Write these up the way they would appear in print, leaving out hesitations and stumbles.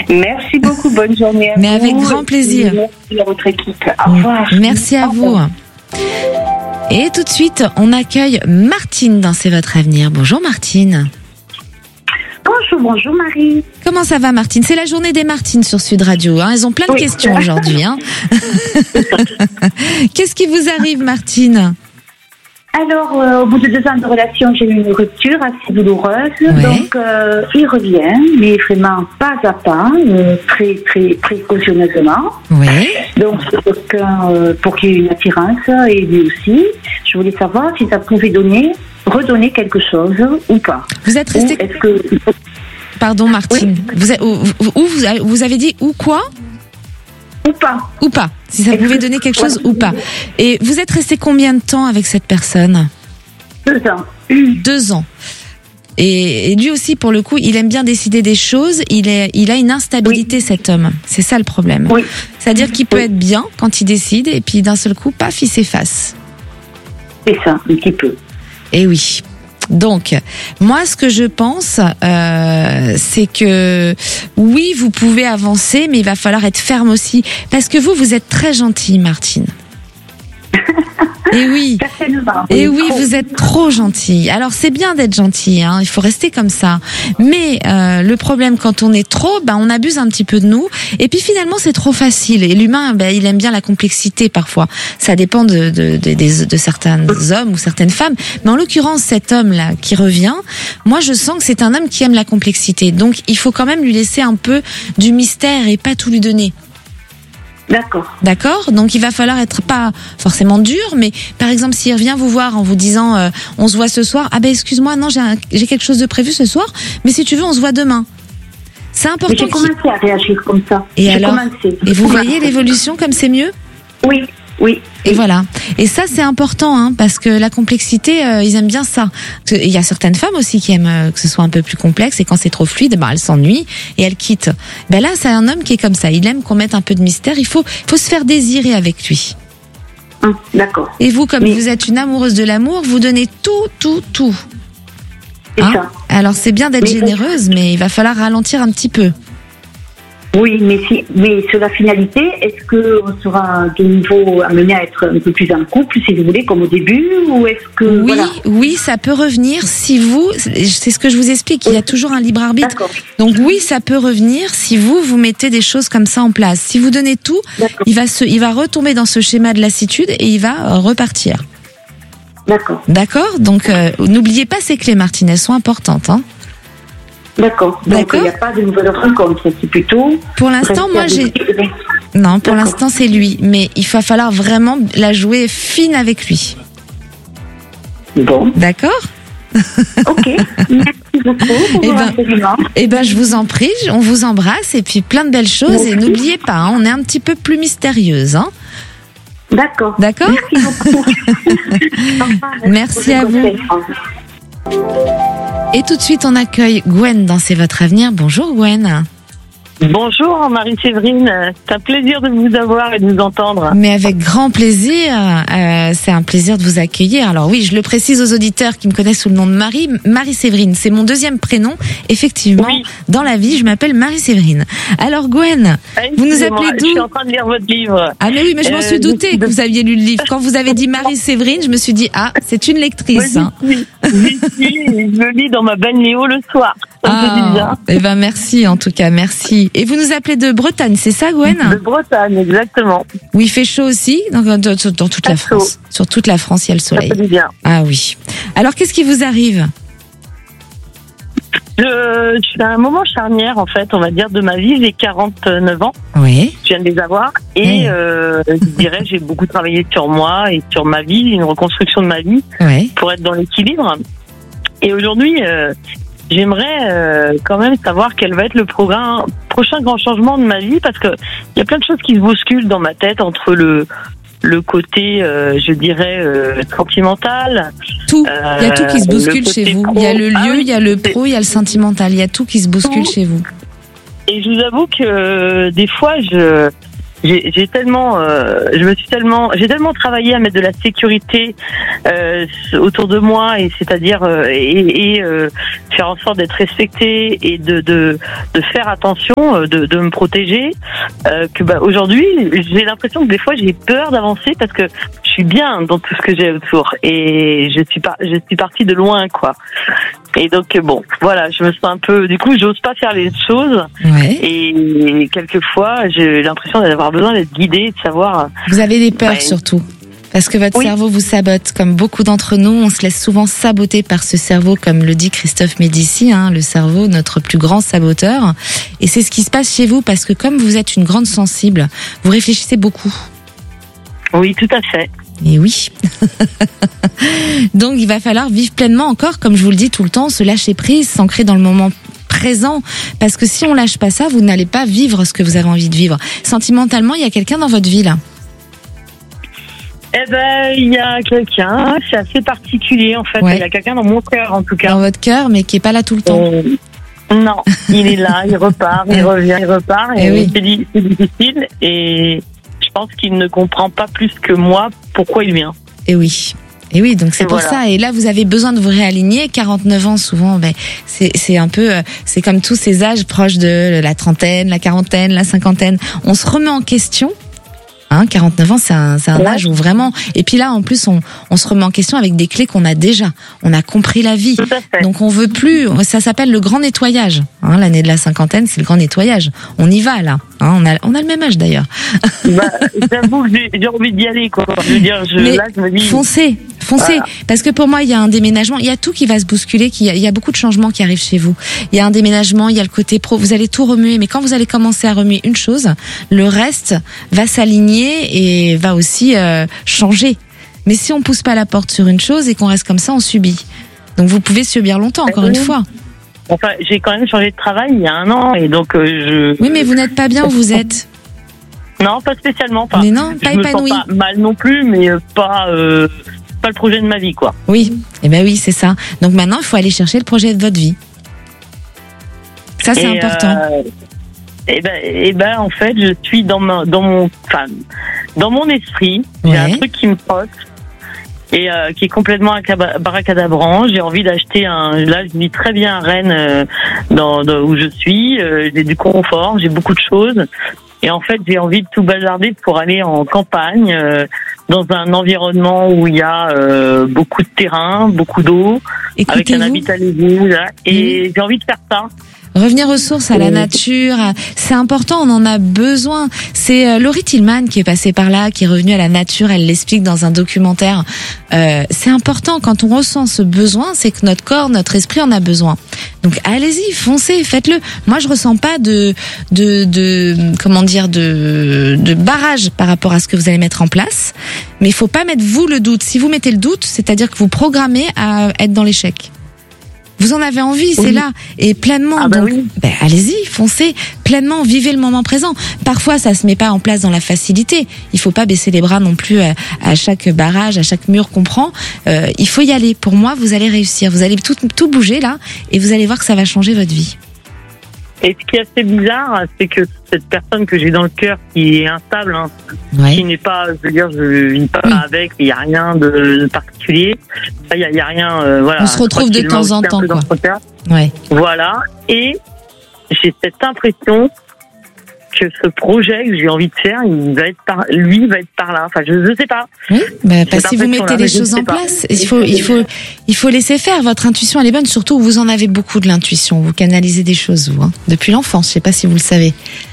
Merci beaucoup, bonne journée à vous. Mais avec grand plaisir. Merci à votre équipe. Au revoir. Merci à vous. Et tout de suite, on accueille Martine dans C'est votre avenir. Bonjour Martine. Bonjour Marie. Comment ça va Martine? C'est la journée des Martines sur Sud Radio. Elles ont plein de questions aujourd'hui. Qu'est-ce qui vous arrive Martine? Alors, au bout de 2 ans de relation, j'ai eu une rupture assez douloureuse. Donc, il revient, mais vraiment pas à pas, très, très précautionneusement. Donc, c'est quelqu'un pour qu'il y ait une attirance, et lui aussi. Je voulais savoir si ça pouvait redonner quelque chose ou pas. Vous êtes resté... Pardon Martine, vous avez dit ou quoi? Ou pas. Si ça pouvait donner quelque chose ou pas. Et vous êtes resté combien de temps avec cette personne? 2 ans. 2 ans. Et lui aussi, pour le coup, il aime bien décider des choses. Il a une instabilité, cet homme. C'est ça le problème. C'est-à-dire qu'il peut être bien quand il décide, et puis d'un seul coup, paf, il s'efface. C'est ça, un petit peu. Et oui. Donc, moi, ce que je pense, c'est que oui, vous pouvez avancer, mais il va falloir être ferme aussi, parce que vous êtes très gentille, Martine. Et oui, vous êtes trop gentille. Alors c'est bien d'être gentille, hein, il faut rester comme ça. Mais le problème quand on est trop, on abuse un petit peu de nous. Et puis finalement c'est trop facile. Et l'humain, il aime bien la complexité parfois. Ça dépend de certains hommes ou certaines femmes. Mais en l'occurrence cet homme-là qui revient, moi je sens que c'est un homme qui aime la complexité. Donc il faut quand même lui laisser un peu du mystère et pas tout lui donner. D'accord. Donc il va falloir être pas forcément dur, mais par exemple s'il revient vous voir en vous disant on se voit ce soir, excuse-moi, non j'ai quelque chose de prévu ce soir, mais si tu veux on se voit demain. C'est important. Mais j'ai commencé à réagir comme ça. Et et vous voyez l'évolution comme c'est mieux? Oui. Et voilà. Et ça, c'est important, hein, parce que la complexité, ils aiment bien ça. Il y a certaines femmes aussi qui aiment que ce soit un peu plus complexe, et quand c'est trop fluide, elles s'ennuient et elles quittent. Là, c'est un homme qui est comme ça. Il aime qu'on mette un peu de mystère. Il faut se faire désirer avec lui. D'accord. Et vous, comme vous êtes une amoureuse de l'amour, vous donnez tout. C'est ça. Alors, c'est bien d'être généreuse, mais il va falloir ralentir un petit peu. Oui, mais sur la finalité, est-ce qu'on sera de nouveau amené à être un peu plus en couple, si vous voulez, comme au début, ou est-ce que... Oui, ça peut revenir si vous... C'est ce que je vous explique, il y a toujours un libre arbitre. D'accord. Donc oui, ça peut revenir si vous mettez des choses comme ça en place. Si vous donnez tout, il va retomber dans ce schéma de lassitude et il va repartir. D'accord. Donc n'oubliez pas ces clés, Martine, elles sont importantes, hein. D'accord. Donc il n'y a pas de nouvelles rencontres, c'est plutôt... Pour l'instant, moi j'ai... Non, pour l'instant c'est lui, mais il va falloir vraiment la jouer fine avec lui. Bon. D'accord. Ok, merci beaucoup pour vos renseignements. Je vous en prie, on vous embrasse et puis plein de belles choses. Et n'oubliez pas, hein, on est un petit peu plus mystérieuse, hein. D'accord. Merci beaucoup. Merci à vous. Et tout de suite, on accueille Gwen dans C'est votre avenir. Bonjour Gwen. Bonjour Marie-Séverine, c'est un plaisir de vous avoir et de vous entendre. Mais avec grand plaisir, c'est un plaisir de vous accueillir. Alors oui, je le précise aux auditeurs qui me connaissent sous le nom de Marie-Séverine, c'est mon 2e prénom. Effectivement, dans la vie, je m'appelle Marie-Séverine. Alors Gwen, vous nous appelez d'où? Je suis en train de lire votre livre. Ah mais oui, mais je m'en suis doutée que vous aviez lu le livre. Quand vous avez dit Marie-Séverine, je me suis dit, c'est une lectrice. Oui, je le lis dans ma bagnole le soir. Merci en tout cas, merci. Et vous nous appelez de Bretagne, c'est ça Gwen? De Bretagne, exactement. Où il fait chaud aussi, dans toute la France. Sur toute la France, il y a le soleil. Ça fait bien. Ah oui. Alors qu'est-ce qui vous arrive? Je suis à un moment charnière, en fait, on va dire, de ma vie. J'ai 49 ans. Oui. Je viens de les avoir. Et je dirais, j'ai beaucoup travaillé sur moi et sur ma vie, une reconstruction de ma vie pour être dans l'équilibre. Et aujourd'hui, j'aimerais quand même savoir quel va être le prochain grand changement de ma vie, parce que il y a plein de choses qui se bousculent dans ma tête entre le côté, je dirais, sentimental. Tout. Il y a tout qui se bouscule chez vous. Il y a le lieu, il y a le pro, il y a le sentimental. Il y a tout qui se bouscule chez vous. Et je vous avoue que des fois, j'ai tellement, j'ai tellement travaillé à mettre de la sécurité autour de moi, et c'est-à-dire faire en sorte d'être respectée et de faire attention, de me protéger, que aujourd'hui j'ai l'impression que des fois j'ai peur d'avancer parce que je suis bien dans tout ce que j'ai autour, et je suis partie de loin, quoi. Et donc bon, voilà, je me sens un peu, du coup, j'ose pas faire les choses. Ouais. Et quelquefois, j'ai l'impression d'avoir besoin d'être guidée, de savoir. Vous avez des peurs surtout, parce que votre cerveau vous sabote. Comme beaucoup d'entre nous, on se laisse souvent saboter par ce cerveau, comme le dit Christophe Médici, le cerveau, notre plus grand saboteur. Et c'est ce qui se passe chez vous, parce que comme vous êtes une grande sensible, vous réfléchissez beaucoup. Oui, tout à fait. Et oui. Donc il va falloir vivre pleinement encore, comme je vous le dis tout le temps, se lâcher prise, s'ancrer dans le moment présent, parce que si on lâche pas ça, vous n'allez pas vivre ce que vous avez envie de vivre. Sentimentalement, il y a quelqu'un dans votre vie là? Il y a quelqu'un, c'est assez particulier en fait. Ouais. Il y a quelqu'un dans mon cœur en tout cas. Dans votre cœur, mais qui est pas là tout le temps. Non, il est là, il repart, il revient, il repart, et oui. C'est difficile, et je pense qu'il ne comprend pas plus que moi pourquoi il vient. Et oui. Et oui, donc c'est pour ça. Et là, vous avez besoin de vous réaligner. 49 ans, souvent, c'est un peu, c'est comme tous ces âges proches de la trentaine, la quarantaine, la cinquantaine. On se remet en question. 49 ans, c'est un âge où vraiment. Et puis là, en plus, on se remet en question avec des clés qu'on a déjà. On a compris la vie. Donc on veut plus. Ça s'appelle le grand nettoyage. L'année de la cinquantaine, c'est le grand nettoyage. On y va là. On a le même âge d'ailleurs. J'avoue que j'ai envie d'y aller, quoi. Je veux dire, je me dis. Foncez. Voilà. Parce que pour moi, il y a un déménagement, il y a tout qui va se bousculer, il y a beaucoup de changements qui arrivent chez vous. Il y a un déménagement, il y a le côté pro, vous allez tout remuer, mais quand vous allez commencer à remuer une chose, le reste va s'aligner et va aussi changer. Mais si on pousse pas la porte sur une chose et qu'on reste comme ça, on subit. Donc vous pouvez subir longtemps, encore une fois. Enfin, j'ai quand même changé de travail il y a 1 an, et donc Oui, mais vous n'êtes pas bien où vous êtes. Non, pas spécialement. Mais non, pas épanoui. Je me sens pas mal non plus, mais pas le projet de ma vie, quoi. Oui, oui, c'est ça. Donc maintenant, il faut aller chercher le projet de votre vie. Ça, c'est important. En fait, je suis dans mon esprit. J'ai un truc qui me trotte et qui est complètement baracadabrant. J'ai envie d'acheter là, je vis très bien à Rennes, où je suis. J'ai du confort, j'ai beaucoup de choses. Et en fait, j'ai envie de tout bazarder pour aller en campagne, dans un environnement où il y a beaucoup de terrain, beaucoup d'eau, avec un habitat léger. Et j'ai envie de faire ça. Revenir aux sources, à la nature, c'est important, on en a besoin. C'est Laurie Tillman qui est passée par là, qui est revenue à la nature, elle l'explique dans un documentaire. C'est important, quand on ressent ce besoin, c'est que notre corps, notre esprit en a besoin. Donc allez-y, foncez, faites-le. Moi, je ressens pas de barrage par rapport à ce que vous allez mettre en place. Mais il faut pas mettre vous le doute. Si vous mettez le doute, c'est-à-dire que vous programmez à être dans l'échec. Vous en avez envie, c'est là, et pleinement. Donc, allez-y, foncez pleinement, vivez le moment présent. Parfois, ça se met pas en place dans la facilité. Il faut pas baisser les bras non plus à chaque barrage, à chaque mur qu'on prend. Il faut y aller. Pour moi, vous allez réussir. Vous allez tout bouger là, et vous allez voir que ça va changer votre vie. Et ce qui est assez bizarre, c'est que cette personne que j'ai dans le cœur, qui est instable, qui n'est pas, je veux dire, je vis pas avec, il n'y a rien de particulier, il y a rien, voilà. On se retrouve de temps en temps, quoi. Ouais. Voilà. Et j'ai cette impression que ce projet que j'ai envie de faire, il va être par là. Enfin, je sais pas. Oui, si vous mettez les choses en place, il faut laisser faire. Votre intuition, elle est bonne. Surtout, vous en avez beaucoup de l'intuition. Vous canalisez des choses, vous, depuis l'enfance. Je sais pas si vous le savez.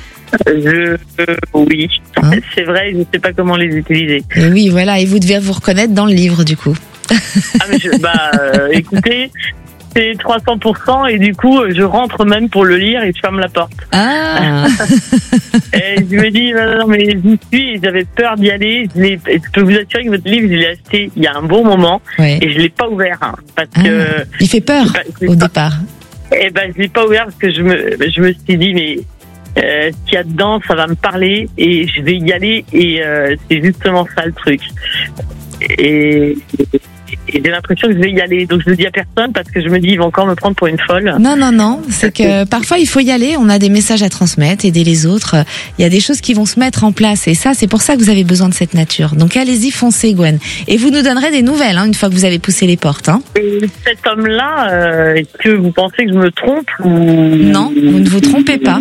Oui, c'est vrai. Je sais pas comment les utiliser. Et oui, voilà. Et vous devez vous reconnaître dans le livre, du coup. Écoutez. C'est 300%, et du coup, je rentre même pour le lire et je ferme la porte. Ah. Et je me dis, non, mais j'y suis, et j'avais peur d'y aller. Je peux vous assurer que votre livre, je l'ai acheté il y a un bon moment, et je l'ai pas ouvert, parce que. Il fait peur au départ. Je l'ai pas ouvert parce que je me suis dit, mais ce qu'il y a dedans, ça va me parler, et je vais y aller, et c'est justement ça le truc. j'ai l'impression que je vais y aller. Donc je le dis à personne parce que je me dis ils vont encore me prendre pour une folle. Non, c'est que parfois il faut y aller, on a des messages à transmettre, aider les autres, il y a des choses qui vont se mettre en place et ça c'est pour ça que vous avez besoin de cette nature. Donc allez-y, foncez Gwen. Et vous nous donnerez des nouvelles une fois que vous avez poussé les portes. Et cet homme-là, est-ce que vous pensez que je me trompe ou... Non, vous ne vous trompez pas.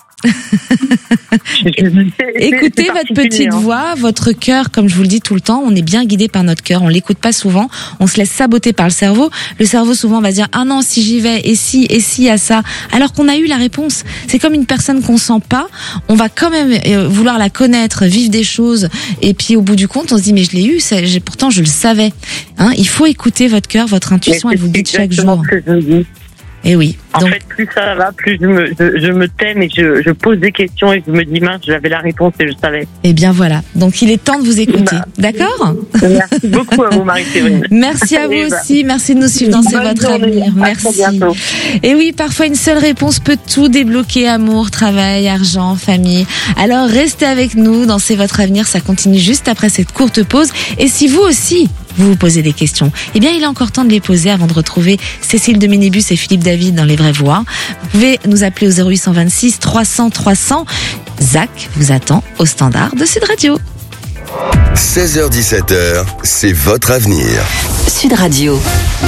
Écoutez votre petite voix, votre cœur, comme je vous le dis tout le temps, on est bien guidé par notre cœur, on l'écoute pas souvent, on se laisse saboter par le cerveau souvent va se dire ah non si j'y vais et si à ça, alors qu'on a eu la réponse. C'est comme une personne qu'on sent pas, on va quand même vouloir la connaître, vivre des choses et puis au bout du compte on se dit mais je l'ai eu, pourtant je le savais. Il faut écouter votre cœur, votre intuition, elle vous guide chaque jour. Et oui. En fait, plus ça va, plus je me t'aime et je pose des questions et je me dis mince, j'avais la réponse et je savais. Et bien voilà. Donc il est temps de vous écouter. D'accord ? Merci beaucoup à vous, Marie-Séverine. Merci à vous aussi. Merci de nous suivre dans C'est votre avenir. Merci. Et oui, parfois une seule réponse peut tout débloquer. Amour, travail, argent, famille. Alors restez avec nous dans C'est votre avenir. Ça continue juste après cette courte pause. Et si vous aussi, vous posez des questions, eh bien il est encore temps de les poser avant de retrouver Cécile de Ménébus et Philippe David dans Les Vraies Voix. Vous pouvez nous appeler au 0826 300 300. Zach vous attend au standard de Sud Radio. 16h-17h, c'est votre avenir. Sud Radio.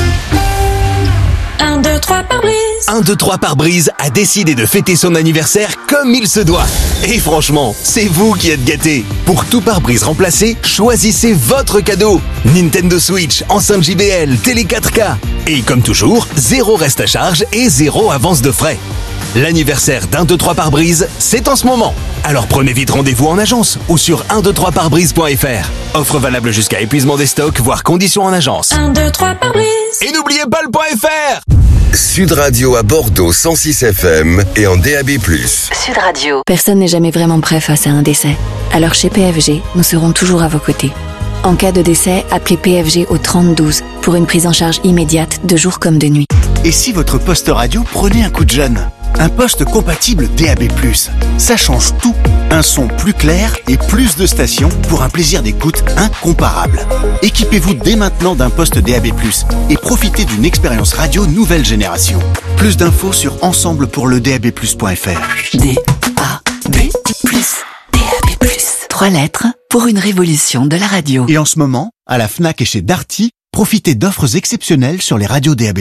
1, 2, 3 pare-brise. 1, 2, 3 pare-brise a décidé de fêter son anniversaire comme il se doit. Et franchement, c'est vous qui êtes gâtés. Pour tout pare-brise remplacé, choisissez votre cadeau. Nintendo Switch, enceinte JBL, télé 4K. Et comme toujours, 0 reste à charge et 0 avance de frais. L'anniversaire d'1, 2, 3 pare-brise, c'est en ce moment. Alors prenez vite rendez-vous en agence ou sur 123parbrise.fr. Offre valable jusqu'à épuisement des stocks, voire conditions en agence. 1, 2, 3 pare-brise. Et n'oubliez pas le .fr. Sud Radio à Bordeaux 106 FM et en DAB+. Sud Radio. Personne n'est jamais vraiment prêt face à un décès. Alors chez PFG, nous serons toujours à vos côtés. En cas de décès, appelez PFG au 3012 pour une prise en charge immédiate de jour comme de nuit. Et si votre poste radio prenait un coup de jeune ? Un poste compatible DAB+. Ça change tout. Un son plus clair et plus de stations pour un plaisir d'écoute incomparable. Équipez-vous dès maintenant d'un poste DAB+, et profitez d'une expérience radio nouvelle génération. Plus d'infos sur ensemblepourledab+.fr. DAB+. DAB+. 3 lettres pour une révolution de la radio. Et en ce moment, à la Fnac et chez Darty, profitez d'offres exceptionnelles sur les radios DAB+.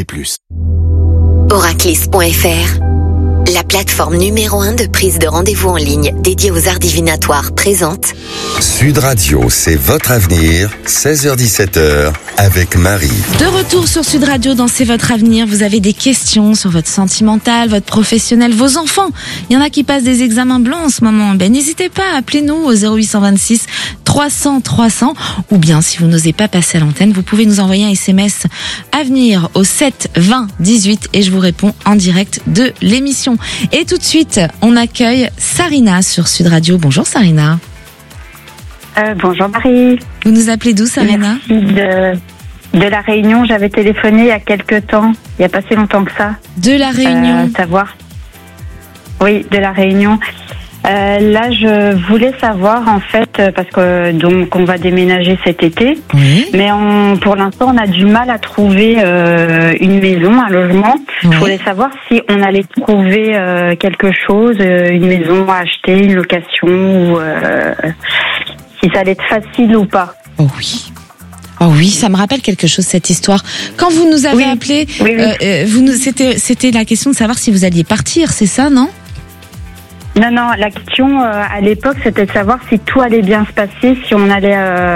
Oraclis.fr, la plateforme numéro 1 de prise de rendez-vous en ligne dédiée aux arts divinatoires présente Sud Radio, c'est votre avenir, 16h-17h, avec Marie. De retour sur Sud Radio dans C'est votre avenir. Vous avez des questions sur votre sentimental, votre professionnel, vos enfants. Il y en a qui passent des examens blancs en ce moment. N'hésitez pas, appelez-nous au 0826 300 300. Ou bien, si vous n'osez pas passer à l'antenne, vous pouvez nous envoyer un SMS avenir au 7 20 18 et je vous réponds en direct de l'émission. Et tout de suite, on accueille Sarina sur Sud Radio. Bonjour Sarina. Bonjour Marie. Vous nous appelez d'où Sarina ? Merci de La Réunion. J'avais téléphoné il y a quelques temps, il n'y a pas si longtemps que ça. De La Réunion. Savoir. Oui, de La Réunion. Là, je voulais savoir en fait, parce que donc on va déménager cet été, oui. Mais pour l'instant on a du mal à trouver une maison, un logement. Oui. Je voulais savoir si on allait trouver quelque chose, une maison à acheter, une location, ou si ça allait être facile ou pas. Oh oui. Oh oui, ça me rappelle quelque chose cette histoire. Quand vous nous avez appelé, c'était la question de savoir si vous alliez partir, c'est ça, non ? Non, la question à l'époque, c'était de savoir si tout allait bien se passer, si on allait,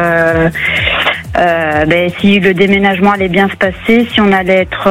si le déménagement allait bien se passer, si on allait être,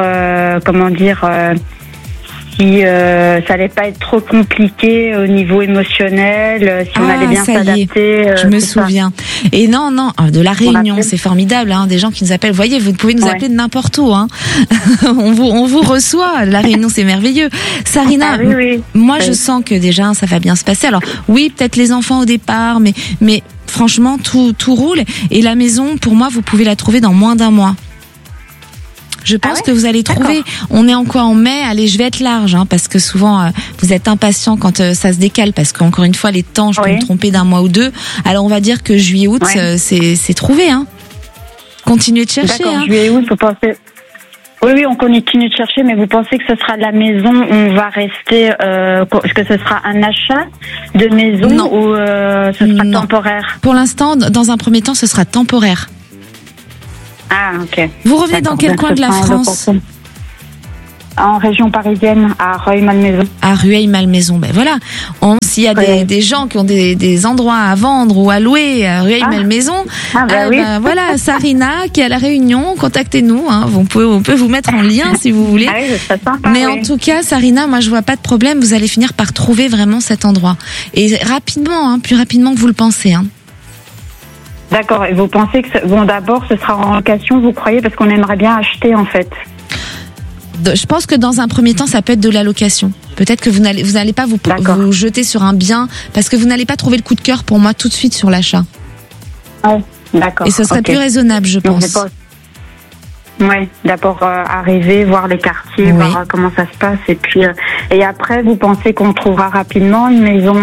si ça allait pas être trop compliqué au niveau émotionnel, si on allait bien s'adapter. Je me souviens. Et non, de La Réunion, c'est formidable, hein, des gens qui nous appellent. Vous voyez, vous pouvez nous appeler de n'importe où, hein. on vous reçoit. La Réunion, c'est merveilleux. Sarina, moi, je sens que déjà, ça va bien se passer. Alors, oui, peut-être les enfants au départ, mais franchement, tout roule. Et la maison, pour moi, vous pouvez la trouver dans moins d'1 mois. Je pense que vous allez trouver. D'accord. On est en mai. Allez, je vais être large, hein, parce que souvent vous êtes impatient quand ça se décale, parce qu'encore une fois les temps, je peux me tromper d'1 mois ou 2. Alors on va dire que juillet-août, c'est trouvé, hein. continuez de chercher. D'accord, hein. juillet, août, vous pensez... Oui, on continue de chercher, mais vous pensez que ce sera la maison où on va rester, que ce sera un achat de maison ou ce sera temporaire? Pour l'instant, dans un premier temps, ce sera temporaire. Ah, ok. Vous revenez dans quel coin de la France? En région parisienne, à Rueil-Malmaison. À Rueil-Malmaison, ben voilà. S'il y a des gens qui ont des endroits à vendre ou à louer à Rueil-Malmaison, voilà, Sarina qui est à La Réunion, contactez-nous. Hein. On peut vous mettre en lien si vous voulez. Ah oui, c'est sympa, mais en tout cas, Sarina, moi je vois pas de problème. Vous allez finir par trouver vraiment cet endroit et rapidement, hein, plus rapidement que vous le pensez. Hein. D'accord. Et vous pensez que d'abord ce sera en location, vous croyez, parce qu'on aimerait bien acheter en fait. Je pense que dans un premier temps, ça peut être de la location. Peut-être que vous n'allez pas vous jeter sur un bien parce que vous n'allez pas trouver le coup de cœur pour moi tout de suite sur l'achat. Ouais, d'accord. Et ce serait plus raisonnable, je pense. Oui, d'abord arriver, voir les quartiers, voir comment ça se passe, et puis et après, vous pensez qu'on trouvera rapidement une maison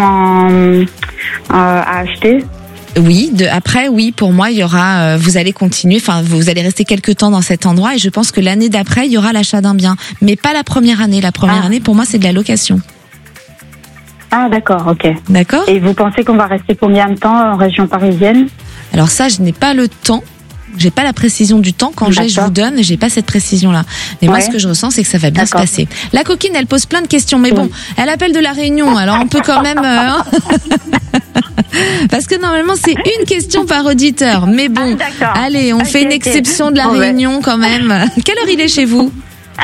à acheter? Oui, pour moi, il y aura, vous allez continuer, enfin, vous allez rester quelques temps dans cet endroit et je pense que l'année d'après, il y aura l'achat d'un bien. Mais pas la première année. La première année, pour moi, c'est de la location. Ah, d'accord, ok. D'accord. Et vous pensez qu'on va rester combien de temps en région parisienne? Alors ça, je n'ai pas le temps. J'ai pas la précision du temps. Quand je vous donne, j'ai pas cette précision-là. Mais moi, ce que je ressens, c'est que ça va bien se passer. La coquine, elle pose plein de questions, mais bon, elle appelle de La Réunion, alors on peut quand même... Parce que normalement, c'est une question par auditeur. Mais bon, allez, on fait une exception de La Réunion quand même. Quelle heure il est chez vous?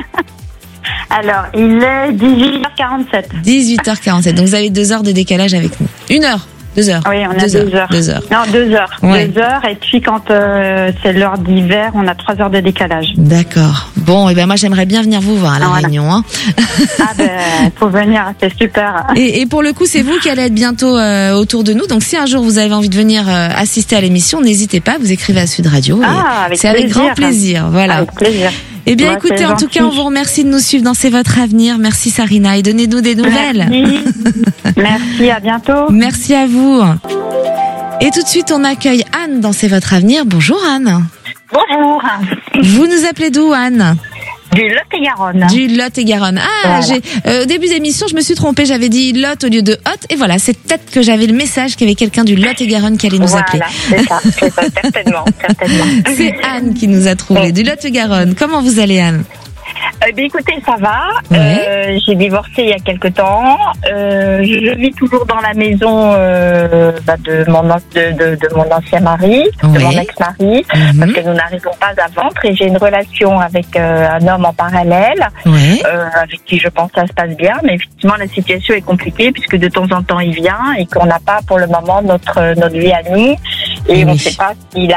Alors, il est 18h47. 18h47, donc vous avez 2 heures de décalage avec nous. 1 heure 2 heures. Oui, on a 2 heures. 2 heures. Non, 2 heures. Ouais. 2 heures, et puis quand c'est l'heure d'hiver, on a 3 heures de décalage. D'accord. Bon, et ben moi j'aimerais bien venir vous voir à La Réunion. Hein. Ah ben, faut venir, c'est super. Et pour le coup, c'est vous qui allez être bientôt autour de nous. Donc si un jour vous avez envie de venir assister à l'émission, n'hésitez pas, vous écrivez à Sud Radio. C'est avec grand plaisir. Voilà. Avec plaisir. Eh bien, écoutez, en tout cas, on vous remercie de nous suivre dans C'est votre avenir. Merci Sarina et donnez-nous des nouvelles. Merci, à bientôt. Merci à vous. Et tout de suite, on accueille Anne dans C'est votre avenir. Bonjour Anne. Bonjour. Vous nous appelez d'où, Anne? Du Lot-et-Garonne. Du Lot-et-Garonne. Ah, voilà. Au début d'émission, je me suis trompée. J'avais dit Lot au lieu de Hot. Et voilà, c'est peut-être que j'avais le message qu'il y avait quelqu'un du Lot-et-Garonne qui allait nous appeler. Voilà, c'est ça, certainement. C'est Anne qui nous a trouvé du Lot-et-Garonne. Comment vous allez, Anne? Écoutez, ça va. Ouais. J'ai divorcé il y a quelque temps. Je vis toujours dans la maison de mon ancien mari, de mon ex-mari, parce que nous n'arrivons pas à vendre. Et j'ai une relation avec un homme en parallèle, avec qui je pense que ça se passe bien. Mais effectivement, la situation est compliquée puisque de temps en temps il vient et qu'on n'a pas pour le moment notre vie à nous. Et on ne sait pas si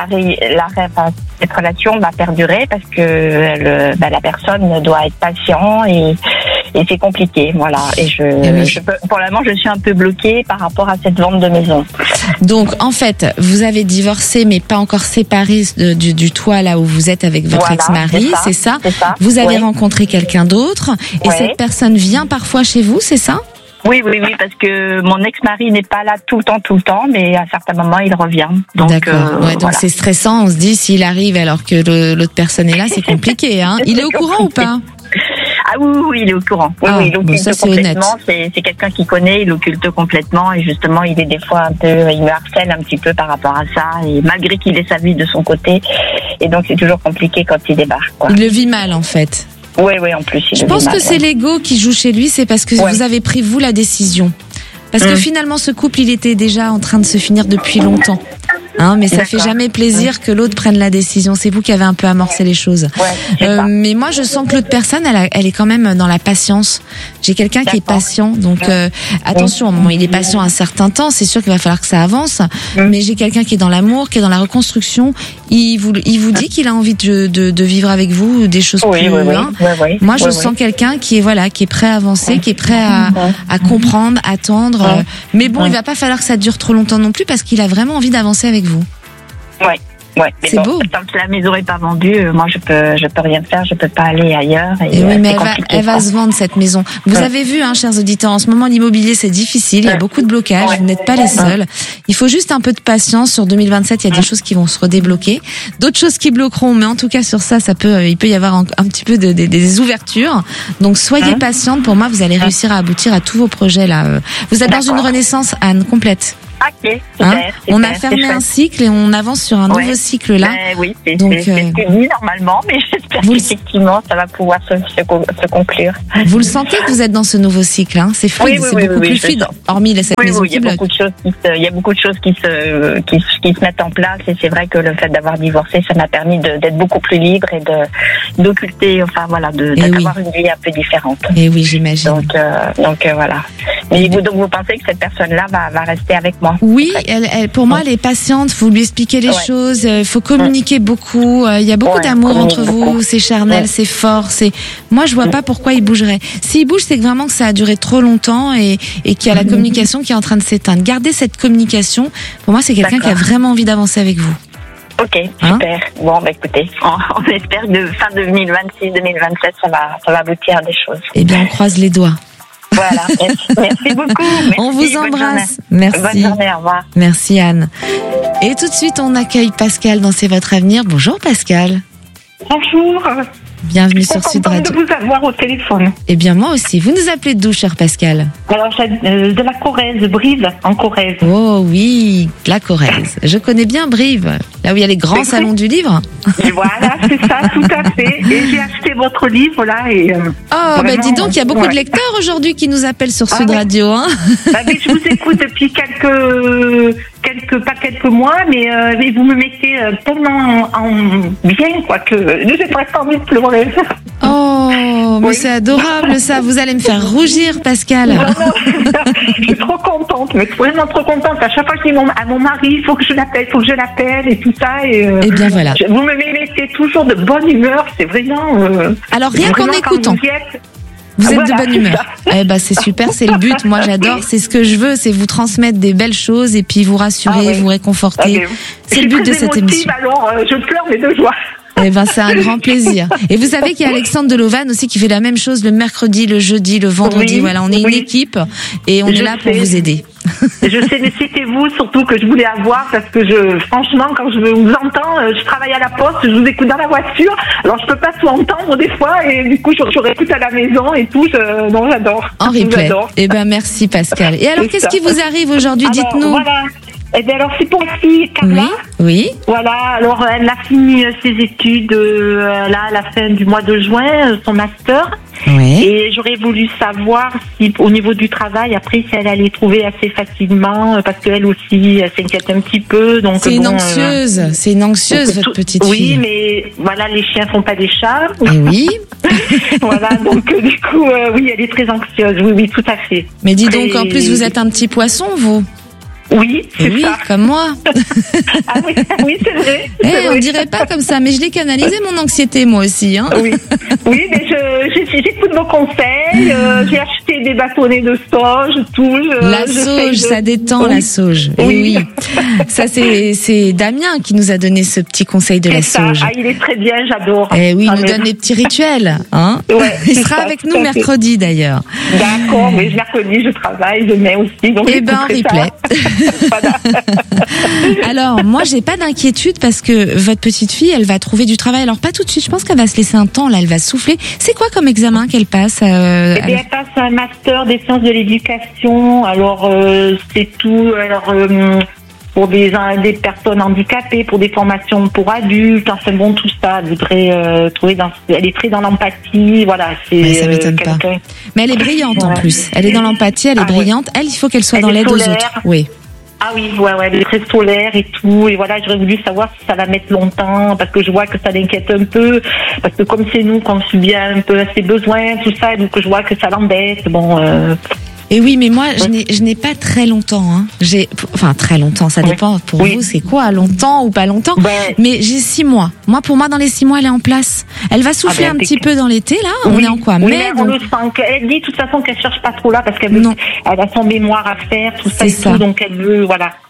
cette relation va perdurer parce que la personne doit être patient et c'est compliqué, voilà. Et pour le moment, je suis un peu bloquée par rapport à cette vente de maison. Donc, en fait, vous avez divorcé, mais pas encore séparé du toit là où vous êtes avec votre ex-mari, c'est ça? Vous avez rencontré quelqu'un d'autre et cette personne vient parfois chez vous, c'est ça? Oui, parce que mon ex-mari n'est pas là tout le temps, mais à certains moments, il revient. Donc, d'accord. Donc c'est stressant. On se dit, s'il arrive alors que l'autre personne est là, c'est compliqué, hein. Il est au courant ou pas? Ah oui, il est au courant. Oui, il occulte complètement. C'est quelqu'un qui connaît, il occulte complètement et justement, il est des fois il me harcèle un petit peu par rapport à ça et malgré qu'il ait sa vie de son côté. Et donc, c'est toujours compliqué quand il débarque, quoi. Il le vit mal, en fait. Oui, en plus. Je pense que c'est l'ego qui joue chez lui, c'est parce que vous avez pris, vous, la décision. Parce que finalement, ce couple, il était déjà en train de se finir depuis longtemps. Hein, mais ça fait jamais plaisir que l'autre prenne la décision. C'est vous qui avez un peu amorcé les choses. Mais moi, je sens que l'autre personne, elle est quand même dans la patience. J'ai quelqu'un qui est patient, donc attention. Bon, il est patient un certain temps. C'est sûr qu'il va falloir que ça avance. Mais j'ai quelqu'un qui est dans l'amour, qui est dans la reconstruction. Il vous dit qu'il a envie de vivre avec vous des choses plus. Moi, je sens quelqu'un qui est prêt à avancer, qui est prêt à comprendre, attendre. Mais bon, il va pas falloir que ça dure trop longtemps non plus parce qu'il a vraiment envie d'avancer avec vous. Ouais, mais c'est beau. Tant que la maison n'est pas vendue, moi je peux rien faire, je peux pas aller ailleurs. Et oui, mais elle va se vendre cette maison. Vous avez vu, chers auditeurs, en ce moment l'immobilier c'est difficile, il y a beaucoup de blocages, vous n'êtes pas les seuls. Il faut juste un peu de patience. Sur 2027, il y a des choses qui vont se redébloquer, d'autres choses qui bloqueront, mais en tout cas sur ça, il peut y avoir un petit peu des ouvertures. Donc soyez patiente. Pour moi, vous allez réussir à aboutir à tous vos projets là. Vous êtes dans une renaissance, Anne, complète. Ok, super, on a fermé un cycle et on avance sur un nouveau cycle là. Oui, c'est ce que dit normalement, mais j'espère qu'effectivement ça va pouvoir se conclure. Vous le sentez que vous êtes dans ce nouveau cycle, c'est fluide, c'est beaucoup plus fluide, hormis cette maison qui bloque. Il y a beaucoup de choses qui se mettent en place, et c'est vrai que le fait d'avoir divorcé, ça m'a permis d'être beaucoup plus libre et d'occulter, d'avoir une vie un peu différente. Et oui, j'imagine. Donc voilà. Mais donc vous pensez que cette personne-là va rester avec moi? Oui, pour moi, elle est patiente. Vous lui expliquez les choses. Il faut communiquer beaucoup. Il y a beaucoup d'amour entre vous. C'est charnel, c'est fort. Moi, je vois pas pourquoi il bougerait. S'il bouge, c'est que vraiment que ça a duré trop longtemps et qu'il y a la communication qui est en train de s'éteindre. Gardez cette communication. Pour moi, c'est quelqu'un qui a vraiment envie d'avancer avec vous. Ok, super. Bon, écoutez, on espère que fin 2026-2027, ça va aboutir à des choses. Eh bien, on croise les doigts. Voilà, merci beaucoup. Merci, on vous embrasse. Merci. Bonne journée, au revoir. Merci Anne. Et tout de suite, on accueille Pascal dans C'est votre avenir. Bonjour Pascal. Bonjour. Bienvenue sur Sud Radio. Je suis contente de vous avoir au téléphone. Eh bien, moi aussi. Vous nous appelez d'où, cher Pascal? Alors, de la Corrèze, Brive, en Corrèze. Oh oui, la Corrèze. Je connais bien Brive, là où il y a les grands salons du livre. Et voilà, c'est ça, tout à fait. Et j'ai acheté votre livre, là. Dis donc, il y a beaucoup de lecteurs aujourd'hui qui nous appellent sur Sud Radio. Mais je vous écoute depuis pas quelques mois, mais vous me mettez tellement bien, quoi, que j'ai presque envie de pleurer. Oh, mais c'est adorable ça. Vous allez me faire rougir, Pascal. Non, je suis trop contente, mais vraiment trop contente. À chaque fois que je dis à mon mari, il faut que je l'appelle et tout ça. Et bien voilà. Vous me mettez toujours de bonne humeur. C'est vraiment. Alors rien qu'en écoutant. Vous êtes de bonne humeur. C'est super, c'est le but. Moi, j'adore. C'est ce que je veux, c'est vous transmettre des belles choses et puis vous rassurer, vous réconforter. C'est le but de cette émission. Alors, je pleure mais de joie. C'est un grand plaisir. Et vous savez qu'il y a Alexandre Delovan aussi qui fait la même chose le mercredi, le jeudi, le vendredi. Voilà, on est une équipe et on est là pour vous aider. Je sais, mais c'était vous surtout que je voulais avoir parce que franchement, quand je vous entends, je travaille à la poste, je vous écoute dans la voiture, alors je peux pas tout entendre des fois et du coup je réécoute à la maison et tout. Non, j'adore. En replay. Merci Pascal. Et alors, qu'est-ce qui vous arrive aujourd'hui? Dites-nous. Voilà. Alors c'est pour la fille Carla. Oui. Voilà, alors elle a fini ses études là à la fin du mois de juin, son master. Oui. Et j'aurais voulu savoir si au niveau du travail, après, si elle allait trouver assez facilement, parce qu'elle aussi, elle s'inquiète un petit peu. Donc c'est une anxieuse, votre petite fille. Oui, mais voilà, les chiens font pas des chats. Et oui. Voilà, donc du coup, oui, elle est très anxieuse. Oui, tout à fait. Mais dis donc, en plus, vous êtes un petit poisson, vous. Oui, c'est ça. Comme moi. Oui, c'est vrai. On dirait pas comme ça, mais je l'ai canalisé mon anxiété moi aussi. Oui, mais j'écoute vos conseils. J'ai acheté des bâtonnets de sauge, tout. La sauge, ça détend la sauge. Oui. Ça c'est Damien qui nous a donné ce petit conseil de la sauge. Il est très bien, j'adore. Il nous donne les petits rituels. Il sera avec nous mercredi d'ailleurs. D'accord, mais mercredi je travaille, demain aussi. Donc en replay. Alors moi j'ai pas d'inquiétude parce que votre petite fille elle va trouver du travail. Alors pas tout de suite, je pense qu'elle va se laisser un temps là, elle va souffler. C'est quoi comme examen qu'elle passe Elle passe un master des sciences de l'éducation. Alors c'est tout. Alors pour des personnes handicapées, pour des formations pour adultes, enfin bon tout ça. Elle voudrait trouver elle est très dans l'empathie. Voilà, ça m'étonne pas. Mais elle est brillante en plus. Elle est dans l'empathie, elle est brillante. Elle, il faut qu'elle soit dans l'aide aux autres. Oui. Ah oui, elle est très solaire et tout. Et voilà, j'aurais voulu savoir si ça va mettre longtemps, parce que je vois que ça l'inquiète un peu. Parce que comme c'est nous qu'on subit un peu ses besoins, tout ça, donc je vois que ça l'embête. Et oui, mais moi, je n'ai pas très longtemps. Très longtemps, ça dépend. Pour vous, c'est quoi, longtemps ou pas longtemps? Mais j'ai 6 mois. Pour moi, dans les 6 mois, elle est en place. Elle va souffler un petit peu dans l'été, là. On est en quoi? On le sent. Elle dit, de toute façon, qu'elle cherche pas trop là, parce qu'elle a son mémoire à faire, tout ça et tout. Donc, elle veut, voilà.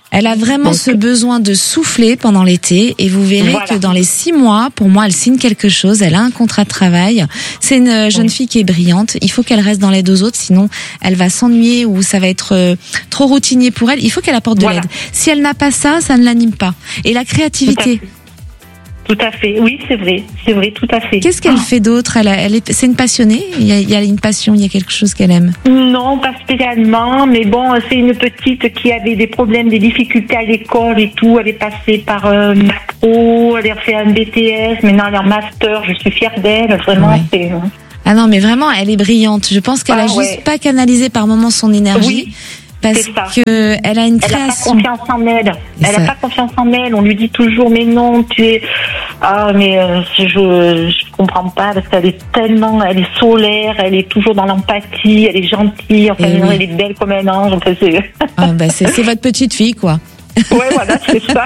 Elle a vraiment ce besoin de souffler pendant l'été et vous verrez que dans les 6 mois, pour moi, elle signe quelque chose. Elle a un contrat de travail. C'est une jeune fille qui est brillante. Il faut qu'elle reste dans l'aide aux autres, sinon elle va s'ennuyer ou ça va être trop routinier pour elle. Il faut qu'elle apporte de l'aide. Si elle n'a pas ça, ça ne l'anime pas. Et la créativité. Tout à fait. Oui, c'est vrai, tout à fait. Qu'est-ce qu'elle fait d'autre ? C'est une passionnée ? Il y a une passion, il y a quelque chose qu'elle aime ? Non, pas spécialement, mais bon, c'est une petite qui avait des problèmes, des difficultés à l'école et tout. Elle est passée par macro, elle a fait un BTS, maintenant elle a un master. Je suis fière d'elle, vraiment. C'est... Ah non, mais vraiment, elle est brillante. Je pense qu'elle a juste pas canalisé par moments son énergie. Oui. Parce que elle a une création. Elle n'a pas confiance en elle. Elle n'a pas confiance en elle. On lui dit toujours, mais non, tu es. Ah, mais je comprends pas parce qu'elle est tellement, elle est solaire, elle est toujours dans l'empathie, elle est gentille. Enfin, elle est belle comme un ange. Enfin, c'est votre petite fille, quoi. Ouais, voilà, c'est ça.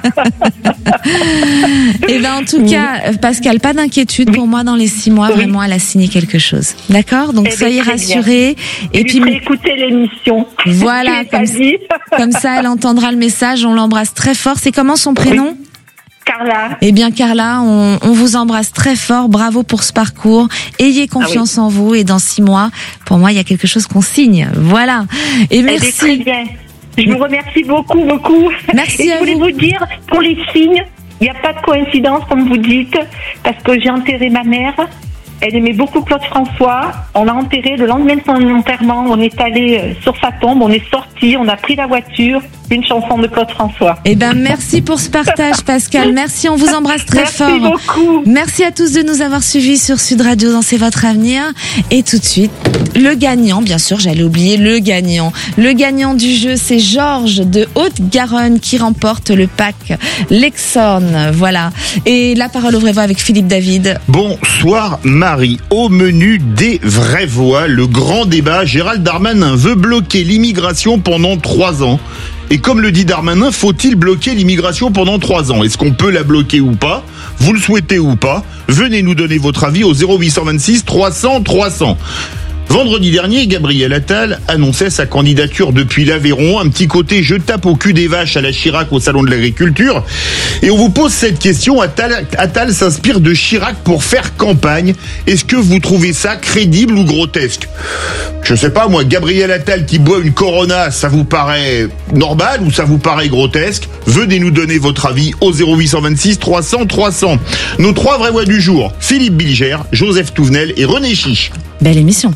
Et ben en tout cas, Pascal, pas d'inquiétude pour moi dans les 6 mois. Vraiment, elle a signé quelque chose. D'accord ? Donc soyez rassurés. Et puis écoutez l'émission. Voilà, comme ça, elle entendra le message. On l'embrasse très fort. C'est comment son prénom ? Carla. Eh bien, Carla, on vous embrasse très fort. Bravo pour ce parcours. Ayez confiance en vous. Et dans 6 mois, pour moi, il y a quelque chose qu'on signe. Voilà. Et merci. Très bien. Je vous remercie beaucoup. Merci et je voulais vous dire, pour les signes, il n'y a pas de coïncidence, comme vous dites, parce que j'ai enterré ma mère. Elle aimait beaucoup Claude François. On l'a enterré le lendemain de son enterrement. On est allé sur sa tombe, on est sorti, on a pris la voiture. Une chanson de Claude François. Eh ben, merci pour ce partage, Pascal. Merci, on vous embrasse très fort. Merci beaucoup. Merci à tous de nous avoir suivis sur Sud Radio dans C'est votre avenir. Et tout de suite, le gagnant, bien sûr, j'allais oublier le gagnant. Le gagnant du jeu, c'est Georges de Haute-Garonne qui remporte le pack Lexon. Voilà. Et la parole au vrai voix avec Philippe David. Bonsoir Marie. Au menu des vraies voix, le grand débat, Gérald Darmanin veut bloquer l'immigration pendant 3 ans. Et comme le dit Darmanin, faut-il bloquer l'immigration pendant 3 ans ? Est-ce qu'on peut la bloquer ou pas ? Vous le souhaitez ou pas ? Venez nous donner votre avis au 0826 300 300. Vendredi dernier, Gabriel Attal annonçait sa candidature depuis l'Aveyron, un petit côté je tape au cul des vaches à la Chirac au salon de l'agriculture. Et on vous pose cette question, Attal s'inspire de Chirac pour faire campagne. Est-ce que vous trouvez ça crédible ou grotesque ? Je sais pas moi, Gabriel Attal qui boit une Corona, ça vous paraît normal ou ça vous paraît grotesque ? Venez nous donner votre avis au 0826 300 300. Nos 3 vraies voix du jour, Philippe Bilger, Joseph Touvenel et René Chiche. Belle émission.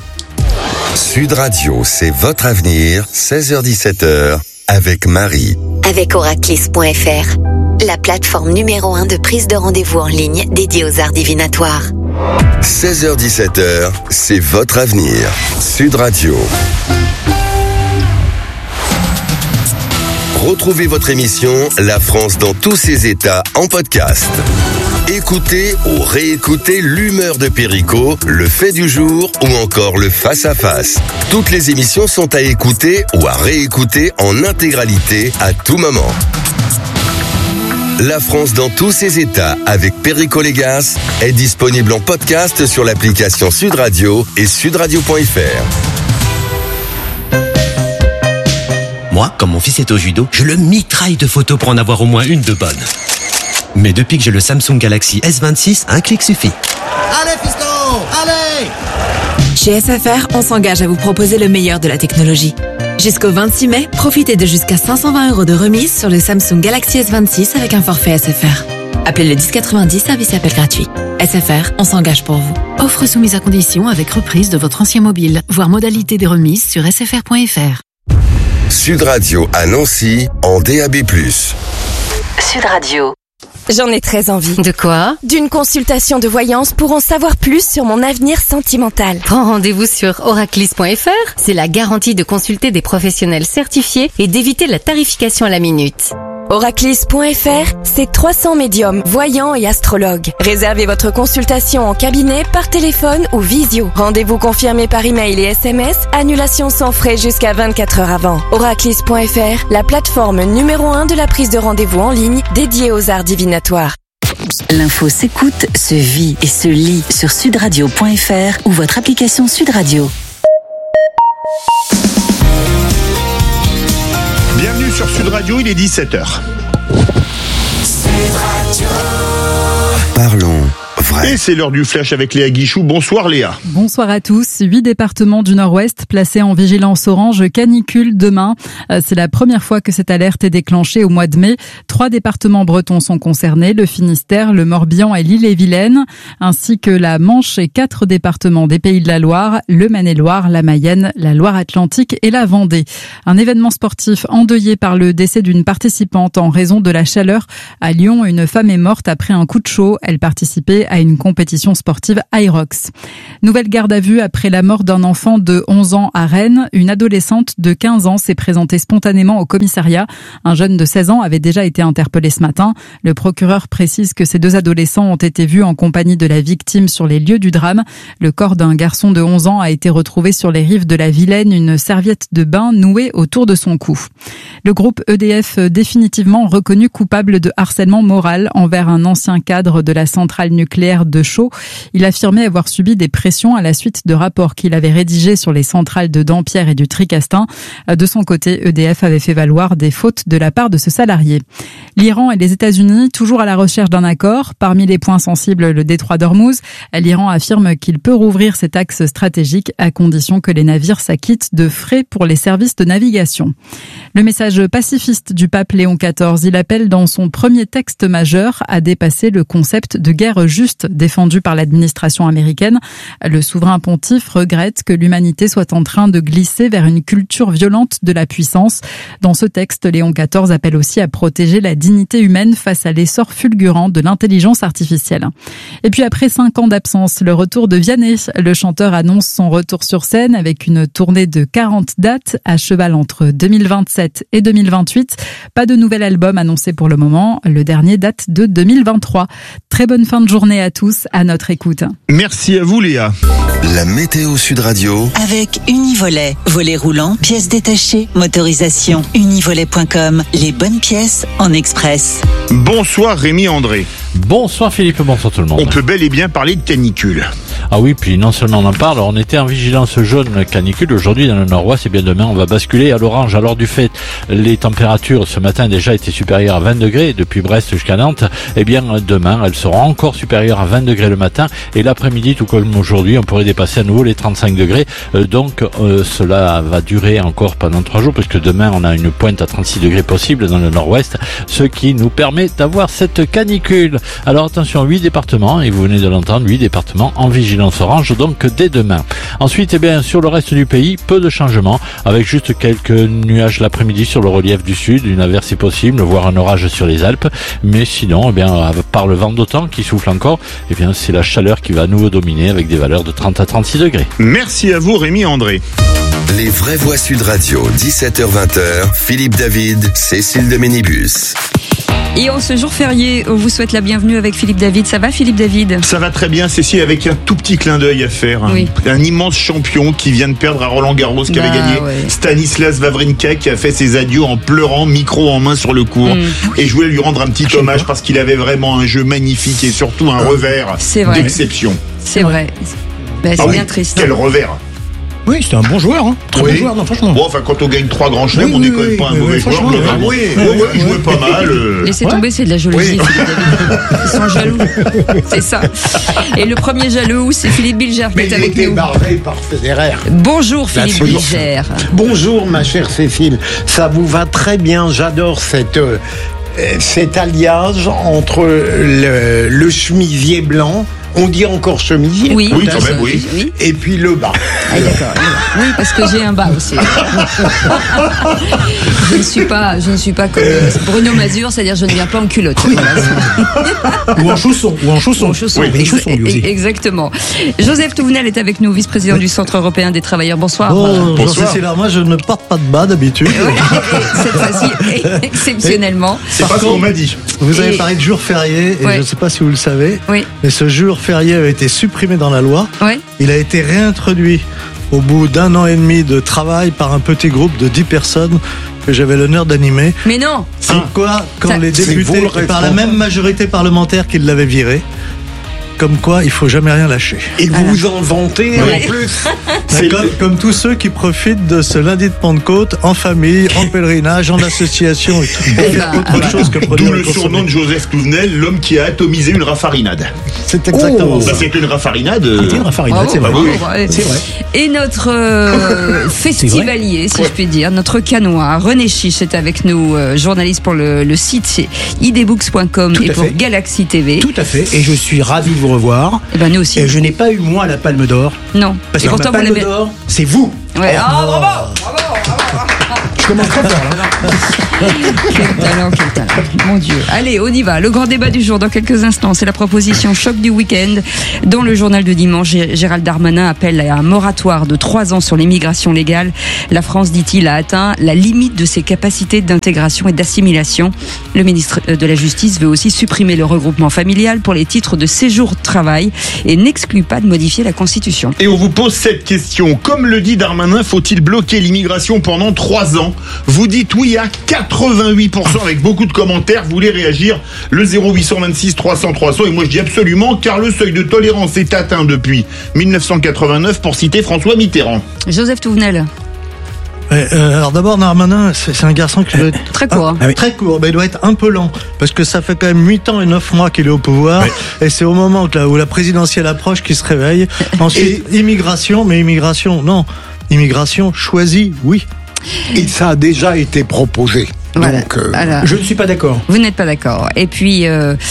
Sud Radio, c'est votre avenir, 16h-17h, avec Marie. Avec Oraclis.fr, la plateforme numéro 1 de prise de rendez-vous en ligne dédiée aux arts divinatoires. 16h-17h, c'est votre avenir. Sud Radio. Retrouvez votre émission La France dans tous ses états en podcast. Écoutez ou réécoutez l'humeur de Perico, le fait du jour ou encore le face-à-face. Toutes les émissions sont à écouter ou à réécouter en intégralité à tout moment. La France dans tous ses états avec Perico Légas est disponible en podcast sur l'application Sud Radio et sudradio.fr. Moi, comme mon fils est au judo, je le mitraille de photos pour en avoir au moins une de bonne. Mais depuis que j'ai le Samsung Galaxy S26, un clic suffit. Allez, fiston, allez! Chez SFR, on s'engage à vous proposer le meilleur de la technologie. Jusqu'au 26 mai, profitez de jusqu'à 520 € de remise sur le Samsung Galaxy S26 avec un forfait SFR. Appelez le 1090, service appel gratuit. SFR, on s'engage pour vous. Offre soumise à condition avec reprise de votre ancien mobile. Voir modalité des remises sur sfr.fr. Sud Radio à Nancy en DAB+. Sud Radio. J'en ai très envie. De quoi ? D'une consultation de voyance pour en savoir plus sur mon avenir sentimental. Prends rendez-vous sur Oraclis.fr. C'est la garantie de consulter des professionnels certifiés et d'éviter la tarification à la minute. Oraclis.fr, c'est 300 médiums, voyants et astrologues. Réservez votre consultation en cabinet, par téléphone ou visio. Rendez-vous confirmé par email et SMS, annulation sans frais jusqu'à 24 heures avant. Oraclis.fr, la plateforme numéro 1 de la prise de rendez-vous en ligne dédiée aux arts divinatoires. L'info s'écoute, se vit et se lit sur sudradio.fr ou votre application Sud Radio. Bienvenue sur Sud Radio, il est 17h. Parlons vrai. Et c'est l'heure du flash avec Léa Guichou. Bonsoir Léa. Bonsoir à tous. 8 départements du Nord-Ouest placés en vigilance orange canicule demain. C'est la première fois que cette alerte est déclenchée au mois de mai. 3 départements bretons sont concernés, le Finistère, le Morbihan et l'Ille-et-Vilaine, ainsi que la Manche et 4 départements des Pays de la Loire, le Maine-et-Loire, la Mayenne, la Loire-Atlantique et la Vendée. Un événement sportif endeuillé par le décès d'une participante en raison de la chaleur. À Lyon, une femme est morte après un coup de chaud. Elle participait à une compétition sportive Aerox. Nouvelle garde à vue après la mort d'un enfant de 11 ans à Rennes. Une adolescente de 15 ans s'est présentée spontanément au commissariat. Un jeune de 16 ans avait déjà été interpellé ce matin. Le procureur précise que ces 2 adolescents ont été vus en compagnie de la victime sur les lieux du drame. Le corps d'un garçon de 11 ans a été retrouvé sur les rives de la Vilaine, une serviette de bain nouée autour de son cou. Le groupe EDF définitivement reconnu coupable de harcèlement moral envers un ancien cadre de la centrale nucléaire de Chaux. Il affirmait avoir subi des pressions à la suite de rapports qu'il avait rédigés sur les centrales de Dampierre et du Tricastin. De son côté, EDF avait fait valoir des fautes de la part de ce salarié. L'Iran et les États-Unis, toujours à la recherche d'un accord. Parmi les points sensibles, le détroit d'Ormuz. L'Iran affirme qu'il peut rouvrir cet axe stratégique à condition que les navires s'acquittent de frais pour les services de navigation. Le message pacifiste du pape Léon XIV, il appelle dans son premier texte majeur à dépasser le concept de guerre juste défendu par l'administration américaine. Le souverain pontife regrette que l'humanité soit en train de glisser vers une culture violente de la puissance. Dans ce texte, Léon XIV appelle aussi à protéger la dignité humaine face à l'essor fulgurant de l'intelligence artificielle. Et puis après 5 ans d'absence, le retour de Vianney. Le chanteur annonce son retour sur scène avec une tournée de 40 dates à cheval entre 2027 et 2028. Pas de nouvel album annoncé pour le moment. Le dernier date de 2023. Très bonne fin de journée à tous, à notre écoute. Merci à vous Léa. La météo Sud Radio. Avec Univolet. Volet roulant, pièces détachées, motorisation. Univolet.com. Les bonnes pièces en express. Bonsoir Rémi André. Bonsoir Philippe, bonsoir tout le monde. On peut bel et bien parler de canicule. Ah oui, puis non seulement on en parle, on était en vigilance jaune canicule aujourd'hui dans le Nord-Ouest, et bien demain on va basculer à l'orange. Alors du fait, les températures ce matin déjà étaient supérieures à 20 degrés depuis Brest jusqu'à Nantes, et bien demain elles seront encore supérieures à 20 degrés le matin, et l'après-midi tout comme aujourd'hui on pourrait dépasser à nouveau les 35 degrés, donc cela va durer encore pendant 3 jours, puisque demain on a une pointe à 36 degrés possible dans le Nord-Ouest, ce qui nous permet d'avoir cette canicule. Alors attention, 8 départements, et vous venez de l'entendre, 8 départements en vigilance orange, donc dès demain. Ensuite, eh bien, sur le reste du pays, peu de changements, avec juste quelques nuages l'après-midi sur le relief du sud, une averse si possible, voire un orage sur les Alpes, mais sinon, eh bien, par le vent d'automne qui souffle encore, eh bien, c'est la chaleur qui va à nouveau dominer avec des valeurs de 30 à 36 degrés. Merci à vous Rémi André. Les vraies voix Sud Radio, 17h-20h, Philippe David, Cécile de Ménibus. Et en ce jour férié, on vous souhaite la bienvenue avec Philippe David. Ça va Philippe David ? Ça va très bien Cécile, avec un tout petit clin d'œil à faire. Oui. Un immense champion qui vient de perdre à Roland Garros, qui avait gagné. Ouais. Stanislas Wawrinka, qui a fait ses adieux en pleurant, micro en main sur le court. Et je voulais lui rendre un petit hommage parce qu'il avait vraiment un jeu magnifique et surtout un revers d'exception. C'est vrai. Ben, c'est bien triste. Quel revers! Oui, c'était un bon joueur, hein. Très bon joueur, non, franchement. Bon, enfin, quand on gagne 3 grands chelems, on n'est quand même pas un mauvais joueur. Il jouait pas mal. Laissez tomber, c'est de la jalousie. Ils sont jaloux. C'est ça. Et le premier jaloux, c'est Philippe Bilger qui est avec nous. Barré par Federer. Bonjour Philippe Bilger. Bonjour ma chère Cécile. Ça vous va très bien. J'adore cet alliage entre le chemisier blanc. On dit encore chemisier. Oui, quand même, oui. Et puis le bas. Ah, d'accord. Oui, parce que j'ai un bas aussi. Je ne suis pas comme Bruno Mazur, c'est-à-dire je ne viens pas en culotte. Ou en chausson. Oui, les chaussons lui aussi. Exactement. Joseph Touvenel est avec nous, vice-président du Centre européen des travailleurs. Bonsoir. Bonsoir. Moi, je ne porte pas de bas d'habitude. Cette fois-ci, exceptionnellement. C'est pas ce qu'on m'a dit. Vous avez parlé de jour férié, et je ne sais pas si vous le savez, mais ce jour férié avait été supprimé dans la loi. Il a été réintroduit au bout d'1 an et demi de travail par un petit groupe de 10 personnes que j'avais l'honneur d'animer. Mais non. C'est quoi quand les députés, par la même majorité parlementaire qui l'avait viré, comme quoi il faut jamais rien lâcher. Et vous vous en vantez en plus. C'est comme tous ceux qui profitent de ce lundi de Pentecôte en famille, en pèlerinage, en association et tout. Autre chose que d'où le surnom de Joseph Touvenel, l'homme qui a atomisé une raffarinade. C'est exactement ça. C'est une raffarinade. C'était une raffarinade, c'est vrai. C'est vrai. Et notre festivalier, si je puis dire, notre canois, René Chiche est avec nous, journaliste pour le site idbooks.com et pour Galaxy TV. Tout à fait. Et je suis ravi de vous revoir. Et ben nous aussi. Et je n'ai pas eu moi la Palme d'Or. Non. Parce que la Palme d'Or, c'est vous. Ouais. Bravo. Je commence très fort là. Quel talent. Mon Dieu. Allez, on y va. Le grand débat du jour dans quelques instants, c'est la proposition choc du week-end. Dans le journal de dimanche, Gérald Darmanin appelle à un moratoire de 3 ans sur l'immigration légale. La France, dit-il, a atteint la limite de ses capacités d'intégration et d'assimilation. Le ministre de la Justice veut aussi supprimer le regroupement familial pour les titres de séjour de travail et n'exclut pas de modifier la Constitution. Et on vous pose cette question. Comme le dit Darmanin, faut-il bloquer l'immigration pendant 3 ans ? Vous dites oui à 88% avec beaucoup de commentaires. Vous voulez réagir ? Le 0826 300 300. Et moi je dis absolument, car le seuil de tolérance est atteint depuis 1989 pour citer François Mitterrand. Joseph Touvenel. Alors d'abord, Darmanin, c'est un garçon qui doit être très court. Très court, mais il doit être un peu lent, parce que ça fait quand même 8 ans et 9 mois qu'il est au pouvoir, et c'est au moment où la présidentielle approche qu'il se réveille. Ensuite, immigration, non. Immigration choisie, oui. Et ça a déjà été proposé. Voilà. Donc, je ne suis pas d'accord. Vous n'êtes pas d'accord. Et puis,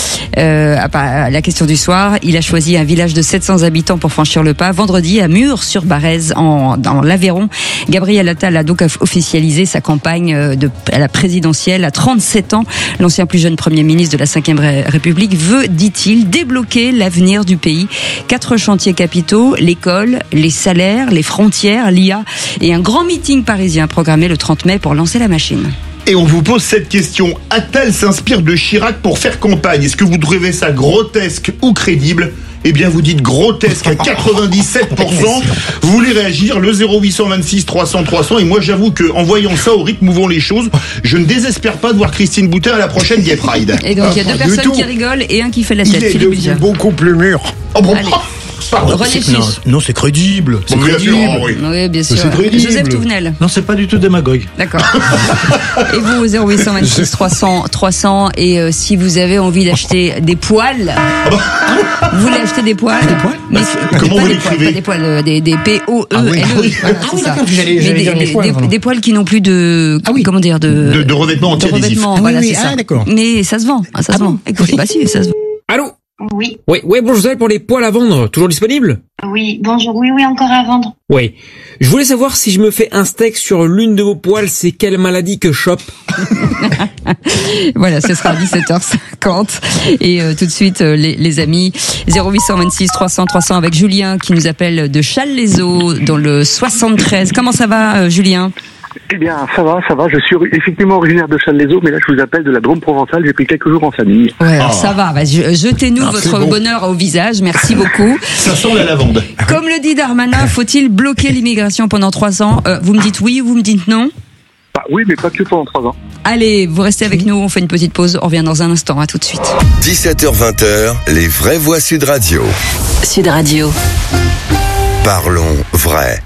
la question du soir, il a choisi un village de 700 habitants pour franchir le pas. Vendredi, à Murs-sur-Barèze, dans l'Aveyron, Gabriel Attal a donc officialisé sa campagne à la présidentielle à 37 ans. L'ancien plus jeune Premier ministre de la Ve République veut, dit-il, débloquer l'avenir du pays. 4 chantiers capitaux, l'école, les salaires, les frontières, l'IA et un grand meeting parisien programmé le 30 mai pour lancer la machine. Et on vous pose cette question. Attal s'inspire de Chirac pour faire campagne. Est-ce que vous trouvez ça grotesque ou crédible ? Eh bien, vous dites grotesque à 97%. Vous voulez réagir, le 0826 300 300. Et moi, j'avoue que en voyant ça au rythme où vont les choses, je ne désespère pas de voir Christine Boutin à la prochaine Gay Pride. Et donc, il y a 2 personnes qui rigolent et un qui fait la tête. Il est devenu beaucoup plus mûr. Oh bon. Non, c'est crédible. C'est crédible. Oui, bien sûr. C'est crédible. Joseph Touvenel. Non, c'est pas du tout démagogue. D'accord. Et vous, 0826 300. Et si vous avez envie d'acheter des poils, vous voulez acheter des poils. Mais comment vous l'écrivez ? Pas des poils, des POELE. Des poils qui n'ont plus de comment dire de revêtement anti-adhésif. Voilà, c'est ça. D'accord. Mais ça se vend. Ça se vend. Écoutez, si, ça se vend. Allô ? Oui. Oui, bonjour, vous savez, pour les poils à vendre, toujours disponible ? Oui, bonjour, oui, encore à vendre. Oui. Je voulais savoir si je me fais un steak sur l'une de vos poils, c'est quelle maladie que je chope ? Voilà, ce sera à 17h50. Et tout de suite, les amis, 0826 300 avec Julien qui nous appelle de Challes-les-Eaux dans le 73. Comment ça va, Julien ? Eh bien, ça va. Je suis effectivement originaire de Challes-les-Eaux, mais là, je vous appelle de la Drôme provençale. J'ai pris quelques jours en famille. Ouais, ça va. Jetez-nous votre bonheur au visage. Merci beaucoup. Ça sent la lavande. Comme le dit Darmanin, faut-il bloquer l'immigration pendant 3 ans ? Vous me dites oui ou vous me dites non ? Oui, mais pas que pendant 3 ans. Allez, vous restez avec nous. On fait une petite pause. On revient dans un instant. À tout de suite. 17h-20h, les vraies voix Sud Radio. Sud Radio. Parlons vrai.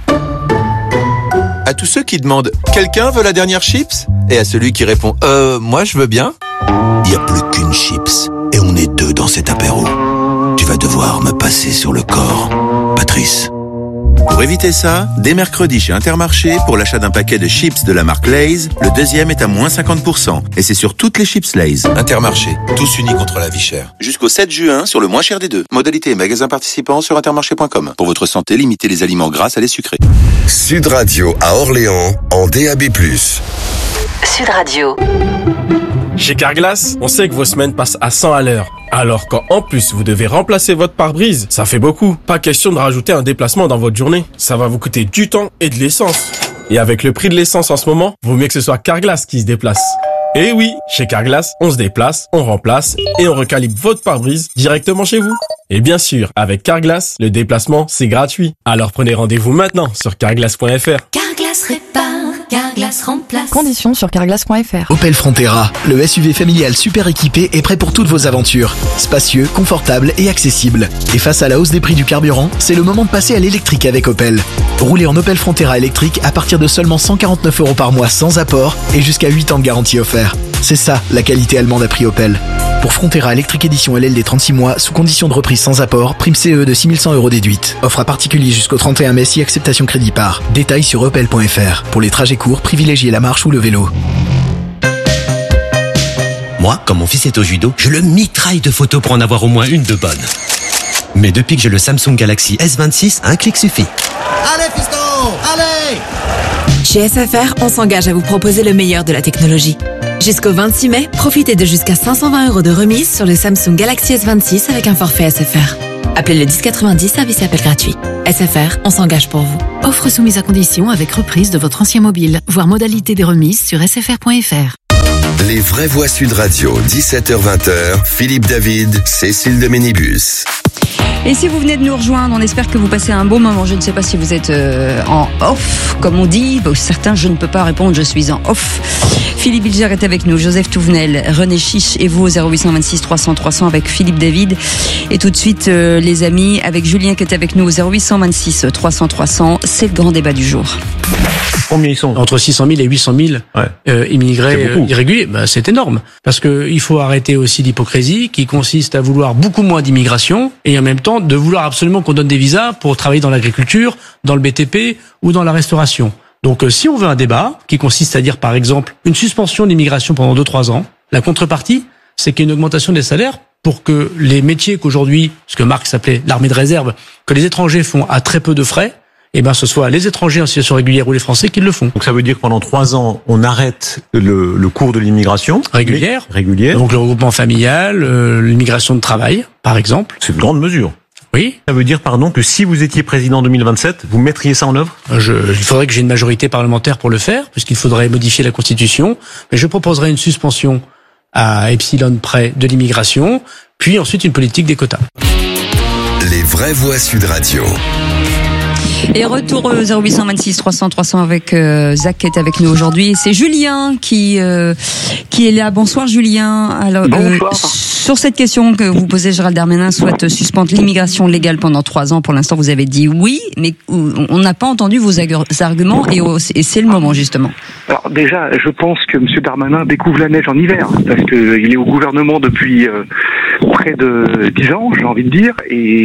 À tous ceux qui demandent « Quelqu'un veut la dernière chips ?» et à celui qui répond « Moi, je veux bien », il n'y a plus qu'une chips et on est 2 dans cet apéro. Tu vas devoir me passer sur le corps, Patrice. Pour éviter ça, dès mercredi chez Intermarché, pour l'achat d'un paquet de chips de la marque Lay's, le deuxième est à moins 50%. Et c'est sur toutes les chips Lay's. Intermarché, tous unis contre la vie chère. Jusqu'au 7 juin, sur le moins cher des 2. Modalité et magasins participants sur intermarché.com. Pour votre santé, limitez les aliments gras à les sucrés. Sud Radio à Orléans, en DAB+. Sud Radio. Chez Carglass, on sait que vos semaines passent à 100 à l'heure. Alors quand en plus vous devez remplacer votre pare-brise, ça fait beaucoup. Pas question de rajouter un déplacement dans votre journée. Ça va vous coûter du temps et de l'essence. Et avec le prix de l'essence en ce moment, vaut mieux que ce soit Carglass qui se déplace. Et oui, chez Carglass, on se déplace, on remplace et on recalibre votre pare-brise directement chez vous. Et bien sûr, avec Carglass, le déplacement, c'est gratuit. Alors prenez rendez-vous maintenant sur carglass.fr. Carglass répare, Carglass Carglass remplace. Conditions sur carglass.fr. Opel Frontera, le SUV familial super équipé est prêt pour toutes vos aventures. Spacieux, confortable et accessible. Et face à la hausse des prix du carburant, c'est le moment de passer à l'électrique avec Opel. Roulez en Opel Frontera électrique à partir de seulement 149 € par mois sans apport et jusqu'à 8 ans de garantie offert. C'est ça, la qualité allemande à prix Opel. Pour Frontera électrique édition LLD 36 mois, sous condition de reprise sans apport, prime CE de 6100 € déduite. Offre à particulier jusqu'au 31 mai si acceptation crédit par. Détails sur opel.fr. Pour les trajets courts, privilégiez la marche ou le vélo. Moi, quand mon fils est au judo, je le mitraille de photos pour en avoir au moins une de bonne. Mais depuis que j'ai le Samsung Galaxy S26, un clic suffit. Allez, fiston, allez! Chez SFR, on s'engage à vous proposer le meilleur de la technologie. Jusqu'au 26 mai, profitez de jusqu'à 520 € de remise sur le Samsung Galaxy S26 avec un forfait SFR. Appelez le 1090, service appel gratuit. SFR, on s'engage pour vous. Offre soumise à condition avec reprise de votre ancien mobile. Voir modalité des remises sur sfr.fr. Les vraies voix Sud Radio, 17h-20h, Philippe David, Cécile de Ménibus. Et si vous venez de nous rejoindre, on espère que vous passez un bon moment. Je ne sais pas si vous êtes en off, comme on dit. Bon, certains, je ne peux pas répondre, je suis en off. Philippe Bilger est avec nous, Joseph Touvenel, René Chiche et vous au 0826 300 300 avec Philippe David. Et tout de suite, les amis, avec Julien qui est avec nous au 0826 300 300. C'est le grand débat du jour. Combien ils sont? Entre 600 000 et 800 000 immigrés irréguliers. Bah, c'est énorme. Parce que il faut arrêter aussi l'hypocrisie qui consiste à vouloir beaucoup moins d'immigration et en même temps de vouloir absolument qu'on donne des visas pour travailler dans l'agriculture, dans le BTP ou dans la restauration. Donc si on veut un débat qui consiste à dire par exemple une suspension de l'immigration pendant 2-3 ans, la contrepartie, c'est qu'il y ait une augmentation des salaires pour que les métiers qu'aujourd'hui, ce que Marx appelait l'armée de réserve, que les étrangers font à très peu de frais, eh ben, ce soit les étrangers en situation régulière ou les Français qui le font. Donc ça veut dire que pendant 3 ans, on arrête le cours de l'immigration régulière. Donc le regroupement familial, l'immigration de travail, par exemple. C'est une grande mesure. Oui. Ça veut dire, pardon, que si vous étiez président en 2027, vous mettriez ça en œuvre? Il faudrait que j'ai une majorité parlementaire pour le faire, puisqu'il faudrait modifier la Constitution. Mais je proposerais une suspension à epsilon près de l'immigration, puis ensuite une politique des quotas. Les vraies voix Sud Radio. Et retour 0826 300 300 avec Zach qui est avec nous aujourd'hui. C'est Julien qui est là. Bonsoir Julien. Alors sur cette question que vous posez, Gérald Darmanin souhaite suspendre l'immigration légale pendant 3 ans. Pour l'instant, vous avez dit oui, mais on n'a pas entendu vos arguments et c'est le moment justement. Alors déjà, je pense que M. Darmanin découvre la neige en hiver parce que il est au gouvernement depuis près de 10 ans, j'ai envie de dire,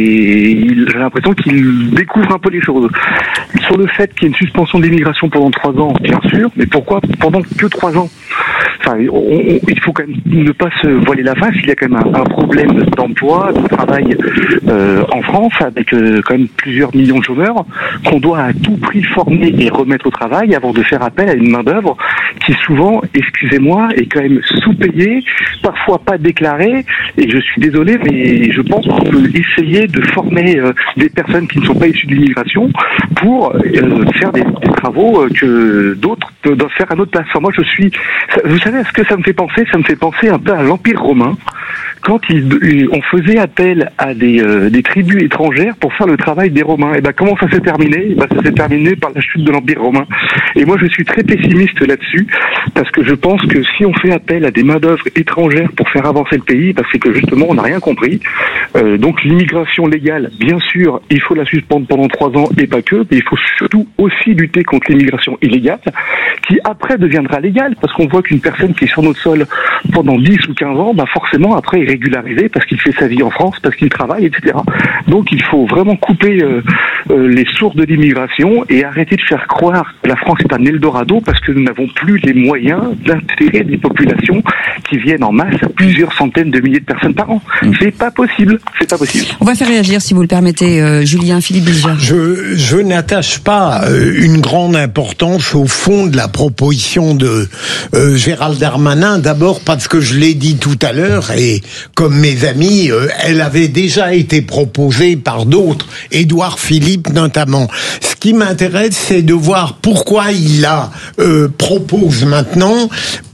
et j'ai l'impression qu'il découvre un peu les choses. Sur le fait qu'il y ait une suspension de l'immigration pendant 3 ans, bien sûr, mais pourquoi pendant que 3 ans? Enfin, il faut quand même ne pas se voiler la face. Il y a quand même un problème d'emploi, de travail en France, avec quand même plusieurs millions de chômeurs qu'on doit à tout prix former et remettre au travail avant de faire appel à une main-d'œuvre qui souvent, excusez-moi, est quand même sous-payée, parfois pas déclarée. Et je suis désolé, mais je pense qu'on peut essayer de former des personnes qui ne sont pas issues de l'immigration pour faire des travaux que d'autres doivent faire à notre place. Enfin, moi, vous savez à ce que ça me fait penser? Ça me fait penser un peu à l'Empire romain, quand on faisait appel à des tribus étrangères pour faire le travail des Romains. Et ben comment ça s'est terminé? Ça s'est terminé par la chute de l'Empire romain. Et moi, je suis très pessimiste là-dessus, parce que je pense que si on fait appel à des main-d'œuvre étrangères pour faire avancer le pays, c'est que justement, on n'a rien compris. Donc l'immigration légale, bien sûr, il faut la suspendre pendant 3 ans et pas que, mais il faut surtout aussi lutter contre l'immigration illégale, qui après deviendra légale, parce qu'on voit qu'une personne qui est sur notre sol pendant 10 ou 15 ans, forcément après est régularisé parce qu'il fait sa vie en France, parce qu'il travaille, etc. Donc il faut vraiment couper les sources de l'immigration et arrêter de faire croire que la France est un Eldorado, parce que nous n'avons plus les moyens d'intégrer des populations qui viennent en masse, plusieurs centaines de milliers de personnes par an. C'est pas possible. C'est pas possible. On va faire réagir, si vous le permettez, Julien. Philippe Bilger. Je n'attache pas une grande importance au fond de la proposition de Gérald Darmanin. D'abord parce que je l'ai dit tout à l'heure, et comme mes amis, elle avait déjà été proposée par d'autres, Édouard Philippe notamment. Ce qui m'intéresse, c'est de voir pourquoi il la propose maintenant,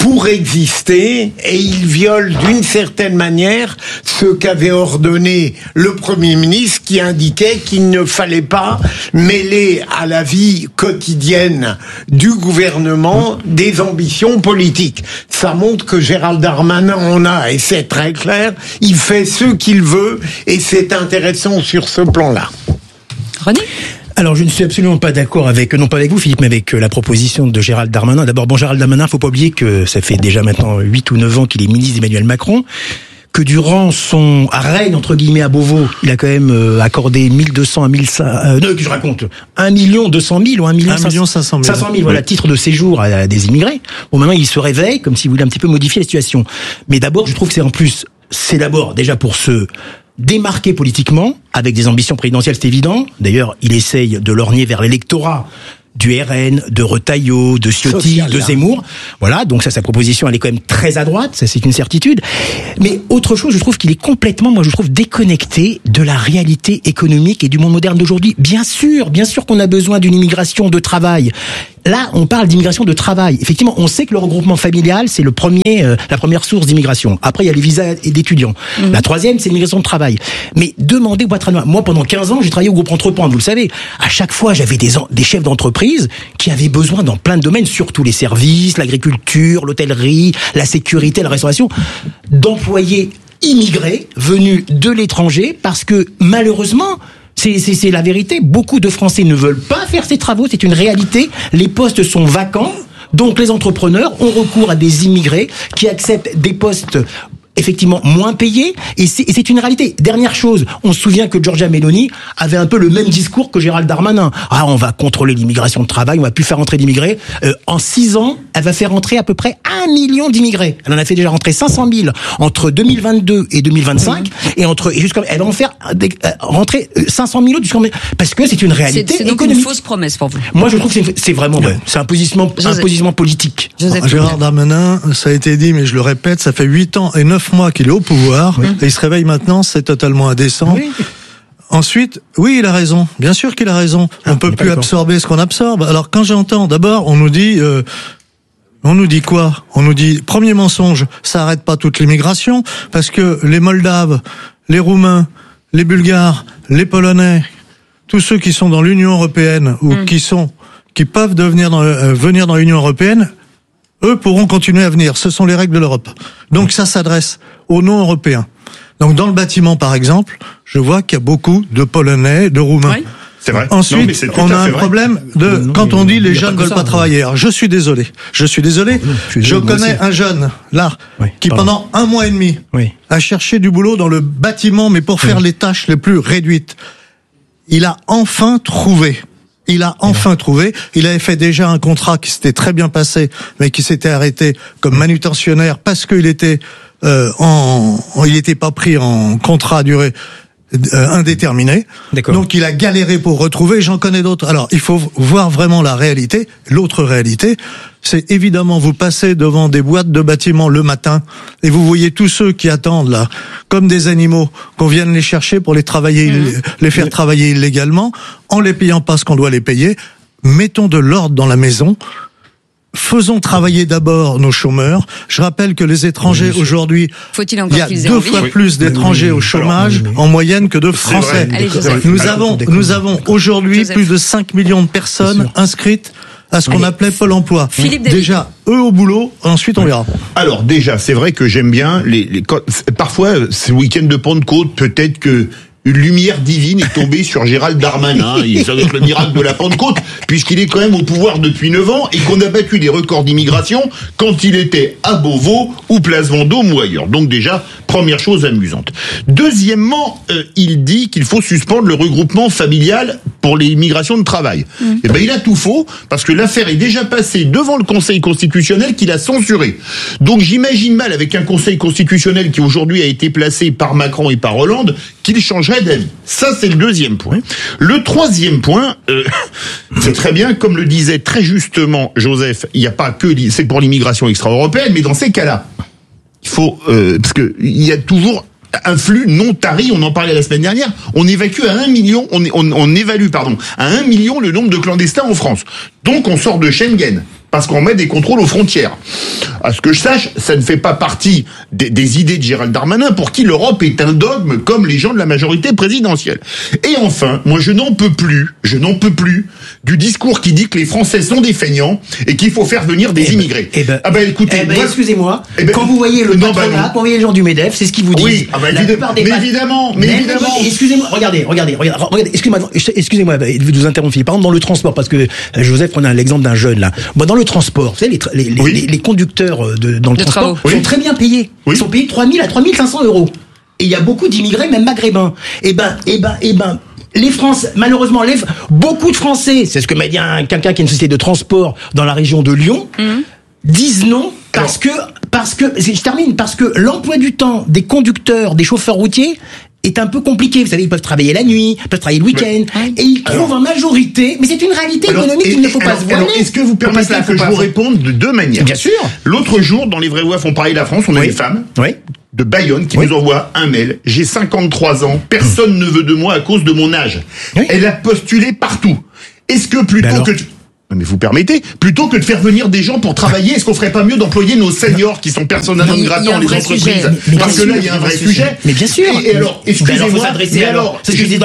pour exister, et il viole d'une certaine manière ce qu'avait ordonné le Premier ministre, qui indiquait qu'il ne fallait pas mêler à la vie quotidienne du gouvernement des ambitions politiques. Ça montre que Gérald Darmanin en a, et c'est très clair, il fait ce qu'il veut, et c'est intéressant sur ce plan-là. René ? Alors, je ne suis absolument pas d'accord avec, non pas avec vous, Philippe, mais avec la proposition de Gérald Darmanin. D'abord, Gérald Darmanin, faut pas oublier que ça fait déjà maintenant 8 ou 9 ans qu'il est ministre d'Emmanuel Macron, que durant son règne, entre guillemets, à Beauvau, il a quand même accordé 1200 à 1500, je raconte, 1 200 000 ou 1 500 000, voilà, titre de séjour à des immigrés. Bon, maintenant, il se réveille, comme s'il voulait un petit peu modifier la situation. Mais d'abord, je trouve que c'est d'abord, déjà pour se démarqué politiquement, avec des ambitions présidentielles, c'est évident. D'ailleurs, il essaye de lorgner vers l'électorat du RN, de Retailleau, de Ciotti, de Zemmour. Voilà, donc ça, sa proposition, elle est quand même très à droite, ça c'est une certitude. Mais autre chose, je trouve qu'il est complètement, déconnecté de la réalité économique et du monde moderne d'aujourd'hui. Bien sûr qu'on a besoin d'une immigration de travail. Là, on parle d'immigration de travail. Effectivement, on sait que le regroupement familial, c'est la première source d'immigration. Après, il y a les visas d'étudiants. La troisième, c'est l'immigration de travail. Mais demandez boîte à noix. Moi, pendant 15 ans, j'ai travaillé au groupe Entreprendre, vous le savez. À chaque fois, j'avais des chefs d'entreprise qui avaient besoin dans plein de domaines, surtout les services, l'agriculture, l'hôtellerie, la sécurité, la restauration, d'employés immigrés venus de l'étranger parce que, malheureusement, c'est la vérité. Beaucoup de Français ne veulent pas faire ces travaux. C'est une réalité. Les postes sont vacants. Donc, les entrepreneurs ont recours à des immigrés qui acceptent des postes effectivement moins payés, et c'est une réalité. Dernière chose, on se souvient que Giorgia Meloni avait un peu le même discours que Gérald Darmanin. Ah, on va contrôler l'immigration de travail, on va plus faire rentrer d'immigrés. En 6 ans, elle va faire rentrer à peu près 1 million d'immigrés. Elle en a fait déjà rentrer 500 000 entre 2022 et 2025, et elle va en faire rentrer 500 000 autres, parce que c'est une réalité c'est donc économique. Une fausse promesse pour vous. Moi, je trouve que c'est vraiment c'est un positionnement politique. Gérald Darmanin, ça a été dit, mais je le répète, ça fait 8 ans et 9 mois qu'il est au pouvoir, et il se réveille maintenant, c'est totalement indécent. Oui. Ensuite, oui, il a raison. Bien sûr qu'il a raison. On peut plus absorber ce qu'on absorbe. Alors, quand j'entends, d'abord, on nous dit quoi? On nous dit, premier mensonge, ça arrête pas toute l'immigration, parce que les Moldaves, les Roumains, les Bulgares, les Polonais, tous ceux qui sont dans l'Union européenne, ou qui peuvent venir dans l'Union européenne, eux pourront continuer à venir. Ce sont les règles de l'Europe. Donc ça s'adresse aux non-européens. Donc dans le bâtiment, par exemple, je vois qu'il y a beaucoup de Polonais, de Roumains. Oui. C'est vrai. Ensuite, on a un problème quand on dit les jeunes ne veulent pas travailler. Alors je suis désolé. Je connais un jeune, là, qui pendant 1 mois et demi a cherché du boulot dans le bâtiment, mais pour faire les tâches les plus réduites. Il a enfin trouvé. Il avait fait déjà un contrat qui s'était très bien passé, mais qui s'était arrêté comme manutentionnaire parce qu'il était il n'était pas pris en contrat à durée indéterminée. Donc il a galéré pour retrouver. J'en connais d'autres. Alors il faut voir vraiment la réalité. L'autre réalité, c'est évidemment vous passez devant des boîtes de bâtiments le matin et vous voyez tous ceux qui attendent là, comme des animaux, qu'on vienne les chercher pour les faire travailler illégalement, en les payant pas ce qu'on doit les payer. Mettons de l'ordre dans la maison. Faisons travailler d'abord nos chômeurs. Je rappelle que les étrangers aujourd'hui, il y a 2 fois plus d'étrangers au chômage en moyenne que de Français. Nous avons aujourd'hui plus de 5 millions de personnes inscrites à ce qu'on appelait Pôle emploi. Déjà, eux au boulot, ensuite on verra. Alors déjà, c'est vrai que j'aime bien parfois, ce week-end de Pentecôte, peut-être que une lumière divine est tombée sur Gérald Darmanin. Ça doit être le miracle de la Pentecôte, puisqu'il est quand même au pouvoir depuis 9 ans et qu'on a battu des records d'immigration quand il était à Beauvau ou Place Vendôme ou ailleurs. Donc déjà, première chose amusante. Deuxièmement, il dit qu'il faut suspendre le regroupement familial pour les immigrations de travail. Eh ben, il a tout faux, parce que l'affaire est déjà passée devant le Conseil constitutionnel qui l'a censuré. Donc j'imagine mal, avec un Conseil constitutionnel qui aujourd'hui a été placé par Macron et par Hollande, qu'il changerait d'avis. Ça, c'est le deuxième point. Le troisième point, c'est très bien, comme le disait très justement Joseph, il n'y a pas que, c'est pour l'immigration extra-européenne, mais dans ces cas-là, il faut, parce que il y a toujours un flux non tari, on en parlait la semaine dernière, on évacue à 1 million, on évalue, à 1 million le nombre de clandestins en France. Donc on sort de Schengen. parce qu'on met des contrôles aux frontières. À ce que je sache, ça ne fait pas partie des idées de Gérald Darmanin, pour qui l'Europe est un dogme, comme les gens de la majorité présidentielle. Et enfin, moi je n'en peux plus du discours qui dit que les Français sont des feignants et qu'il faut faire venir des immigrés. Écoutez, excusez-moi, quand vous voyez le patronat, quand vous voyez les gens du MEDEF, c'est ce qu'ils vous disent. Oui, évidemment. Excusez-moi, regardez, excusez-moi de vous interrompre. Par exemple, dans le transport, parce que Joseph prenait l'exemple d'un jeune là. Bon, dans le transport, vous savez, les conducteurs dans le transport sont très bien payés. Ils sont payés 3 000 à 3 500 euros. Et il y a beaucoup d'immigrés, même maghrébins. Les Français, malheureusement, beaucoup de Français, c'est ce que m'a dit quelqu'un qui a une société de transport dans la région de Lyon, disent non parce que l'emploi du temps des conducteurs, des chauffeurs routiers est un peu compliqué. Vous savez, ils peuvent travailler la nuit, ils peuvent travailler le week-end, et ils trouvent en majorité, mais c'est une réalité économique qu'il ne faut pas se voiler. Est-ce que vous permettez que je vous réponde de deux manières? Bien sûr. L'autre jour, dans les Vraies Voix font parler la France, on a des femmes de Bayonne qui nous envoient un mail. J'ai 53 ans, personne ne veut de moi à cause de mon âge. Elle a postulé partout. Est-ce que plutôt mais vous permettez, plutôt que de faire venir des gens pour travailler, est-ce qu'on ferait pas mieux d'employer nos seniors qui sont persona non grata dans les entreprises? Parce que là, il y a un vrai sujet. Mais bien sûr. Et alors, excusez-moi. C'est ce que je disais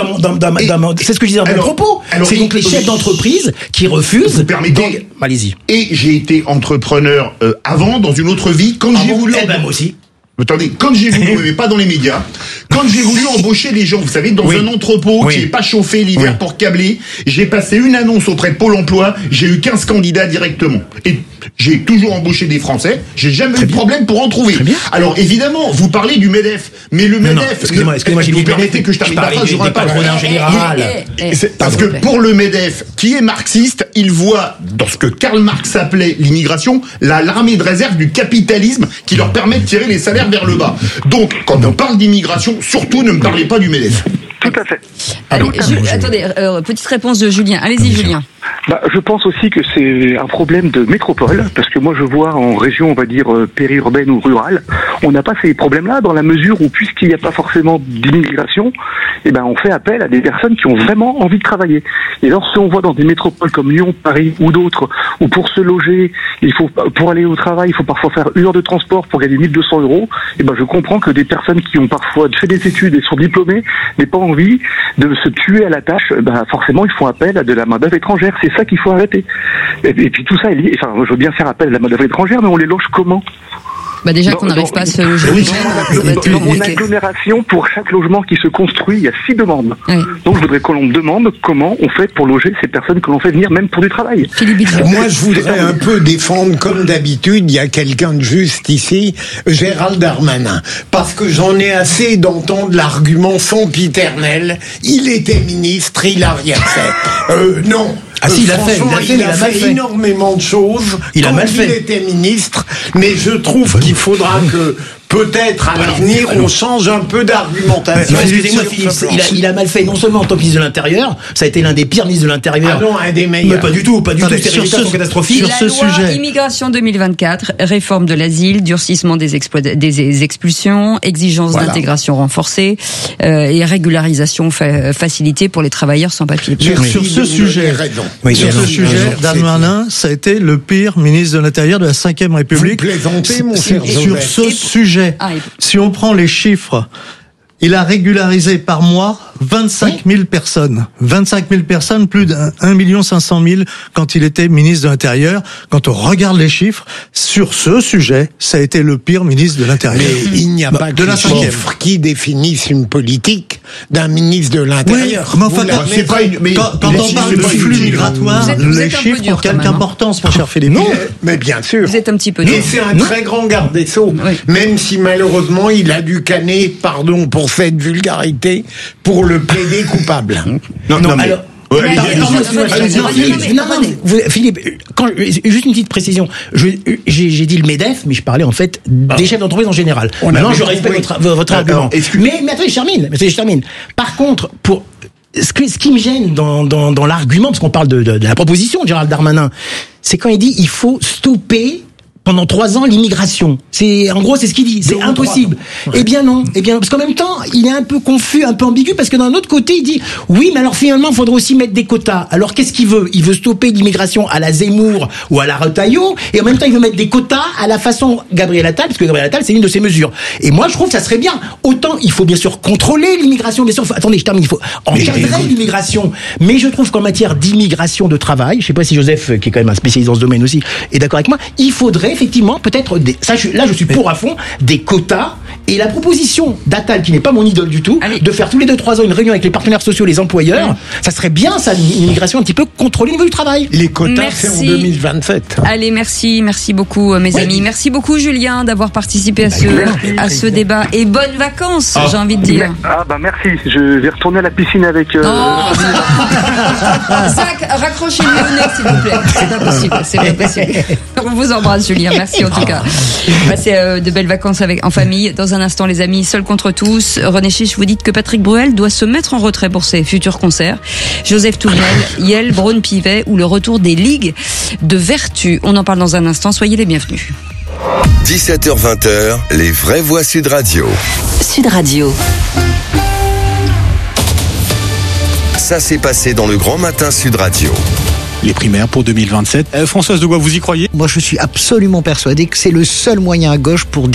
dans mon propos. C'est donc les chefs d'entreprise qui refusent. Vous permettez. Allez-y. Et j'ai été entrepreneur avant, dans une autre vie, quand j'ai voulu. Moi aussi. Attendez, quand j'ai voulu, mais pas dans les médias, quand j'ai voulu embaucher des gens, vous savez, dans un entrepôt qui est pas chauffé l'hiver pour câbler, j'ai passé une annonce auprès de Pôle emploi, j'ai eu 15 candidats directement. Et j'ai toujours embauché des Français, j'ai jamais eu de problème pour en trouver. Alors évidemment, vous parlez du MEDEF, mais le MEDEF, excusez-moi, vous permettez que je termine la phrase, j'aurais pas patronat général. Parce que pour le MEDEF, qui est marxiste, il voit dans ce que Karl Marx appelait l'immigration, l'armée de réserve du capitalisme qui leur permet de tirer les salaires vers le bas. Donc, quand on parle d'immigration, surtout ne me parlez pas du MEDEF. Tout à fait. Allez, attendez, petite réponse de Julien. Allez-y, Julien. Je pense aussi que c'est un problème de métropole, parce que moi je vois en région, on va dire, périurbaine ou rurale, on n'a pas ces problèmes-là, dans la mesure où, puisqu'il n'y a pas forcément d'immigration, on fait appel à des personnes qui ont vraiment envie de travailler. Et lorsque on voit dans des métropoles comme Lyon, Paris ou d'autres, où pour se loger, pour aller au travail, il faut parfois faire 1 heure de transport pour gagner 1 200 €, je comprends que des personnes qui ont parfois fait des études et sont diplômées n'aient pas envie de se tuer à la tâche. Forcément, ils font appel à de la main-d'œuvre étrangère. C'est ça qu'il faut arrêter. Et puis tout ça est lié. Enfin, je veux bien faire appel à la main-d'œuvre étrangère, mais on les loge comment? Déjà qu'on n'arrive pas à se loger. Dans mon agglomération, pour chaque logement qui se construit, il y a 6 demandes. Donc je voudrais qu'on me demande comment on fait pour loger ces personnes que l'on fait venir, même pour du travail. Moi, je voudrais un peu défendre, comme d'habitude, il y a quelqu'un de juste ici, Gérald Darmanin. Parce que j'en ai assez d'entendre l'argument sempiternel. Il était ministre, il a rien fait. Non. Il a fait énormément de choses. Il était ministre, mais je trouve qu'il faudra que peut-être à l'avenir on change un peu d'argumentation. Excusez-moi, Philippe, il a mal fait non seulement en tant que ministre de l'Intérieur, ça a été l'un des pires ministres de l'Intérieur. Ah non, un des meilleurs. Mais pas du tout. Ces résultats sont catastrophiques. Sur ce sujet. Immigration 2024, réforme de l'asile, durcissement des expulsions, exigence d'intégration renforcée et régularisation facilitée pour les travailleurs sans papier. Sur ce sujet, Darmanin, ça a été le pire ministre de l'Intérieur de la Ve République. Vous plaisantez, mon cher sur ce sujet, si on prend les chiffres, il a régularisé par mois 25 000 personnes. 25 000 personnes, plus d'1 500 000 quand il était ministre de l'Intérieur. Quand on regarde les chiffres, sur ce sujet, ça a été le pire ministre de l'Intérieur. Mais il n'y a pas de chiffres qui définissent une politique d'un ministre de l'Intérieur. Oui, mais quand on parle de flux migratoires, les chiffres ont quelque importance, mon cher Philippe. Non, mais bien sûr. Vous êtes un petit peu dur. Et c'est un très grand garde des Sceaux. Même si malheureusement, il a dû canner, pardon pour cette vulgarité, pour le plaider coupable. Philippe, juste une petite précision. J'ai dit le MEDEF, mais je parlais en fait des chefs d'entreprise en général. Maintenant, je respecte votre argument. Mais attendez, je termine. Par contre, ce qui me gêne dans l'argument, parce qu'on parle de la proposition de Gérald Darmanin, c'est quand il dit il faut stopper pendant 3 ans l'immigration. En gros, c'est ce qu'il dit. C'est impossible. Eh bien non. Parce qu'en même temps, il est un peu confus, un peu ambigu, parce que d'un autre côté, il dit, oui, mais alors finalement, il faudrait aussi mettre des quotas. Alors qu'est-ce qu'il veut? Il veut stopper l'immigration à la Zemmour ou à la Retailleau, et en même temps, il veut mettre des quotas à la façon Gabriel Attal, parce que Gabriel Attal, c'est une de ses mesures. Et moi, je trouve que ça serait bien. Autant, il faut bien sûr contrôler l'immigration, bien sûr. Attendez, je termine. Il faut encadrer l'immigration. Mais je trouve qu'en matière d'immigration de travail, je sais pas si Joseph, qui est quand même un spécialiste dans ce domaine aussi, est d'accord avec moi, il faudrait effectivement peut-être je suis pour à fond, des quotas. Et la proposition d'Attal, qui n'est pas mon idole du tout, de faire tous les 2-3 ans une réunion avec les partenaires sociaux, les employeurs, ça serait bien ça, une immigration un petit peu contrôlée au niveau du travail. Les quotas, c'est en 2027. Allez, merci beaucoup mes amis. Merci beaucoup Julien d'avoir participé à ce débat, et bonnes vacances, j'ai envie de dire. Merci, je vais retourner à la piscine avec... Zach, raccrochez-lui au nez s'il vous plaît, c'est pas possible. On vous embrasse Julien, merci en tout cas. Passez de belles vacances en famille. Dans un instant les amis, Seul contre tous, René Chiche, vous dites que Patrick Bruel doit se mettre en retrait pour ses futurs concerts. Joseph Tournel, Yael Braun-Pivet ou le retour des ligues de vertu. On en parle dans un instant, soyez les bienvenus. 17h-20h, les vraies voix Sud Radio. Sud Radio. Ça s'est passé dans le Grand Matin Sud Radio. Les primaires pour 2027. Françoise de Gois, vous y croyez? Moi, je suis absolument persuadé que c'est le seul moyen à gauche pour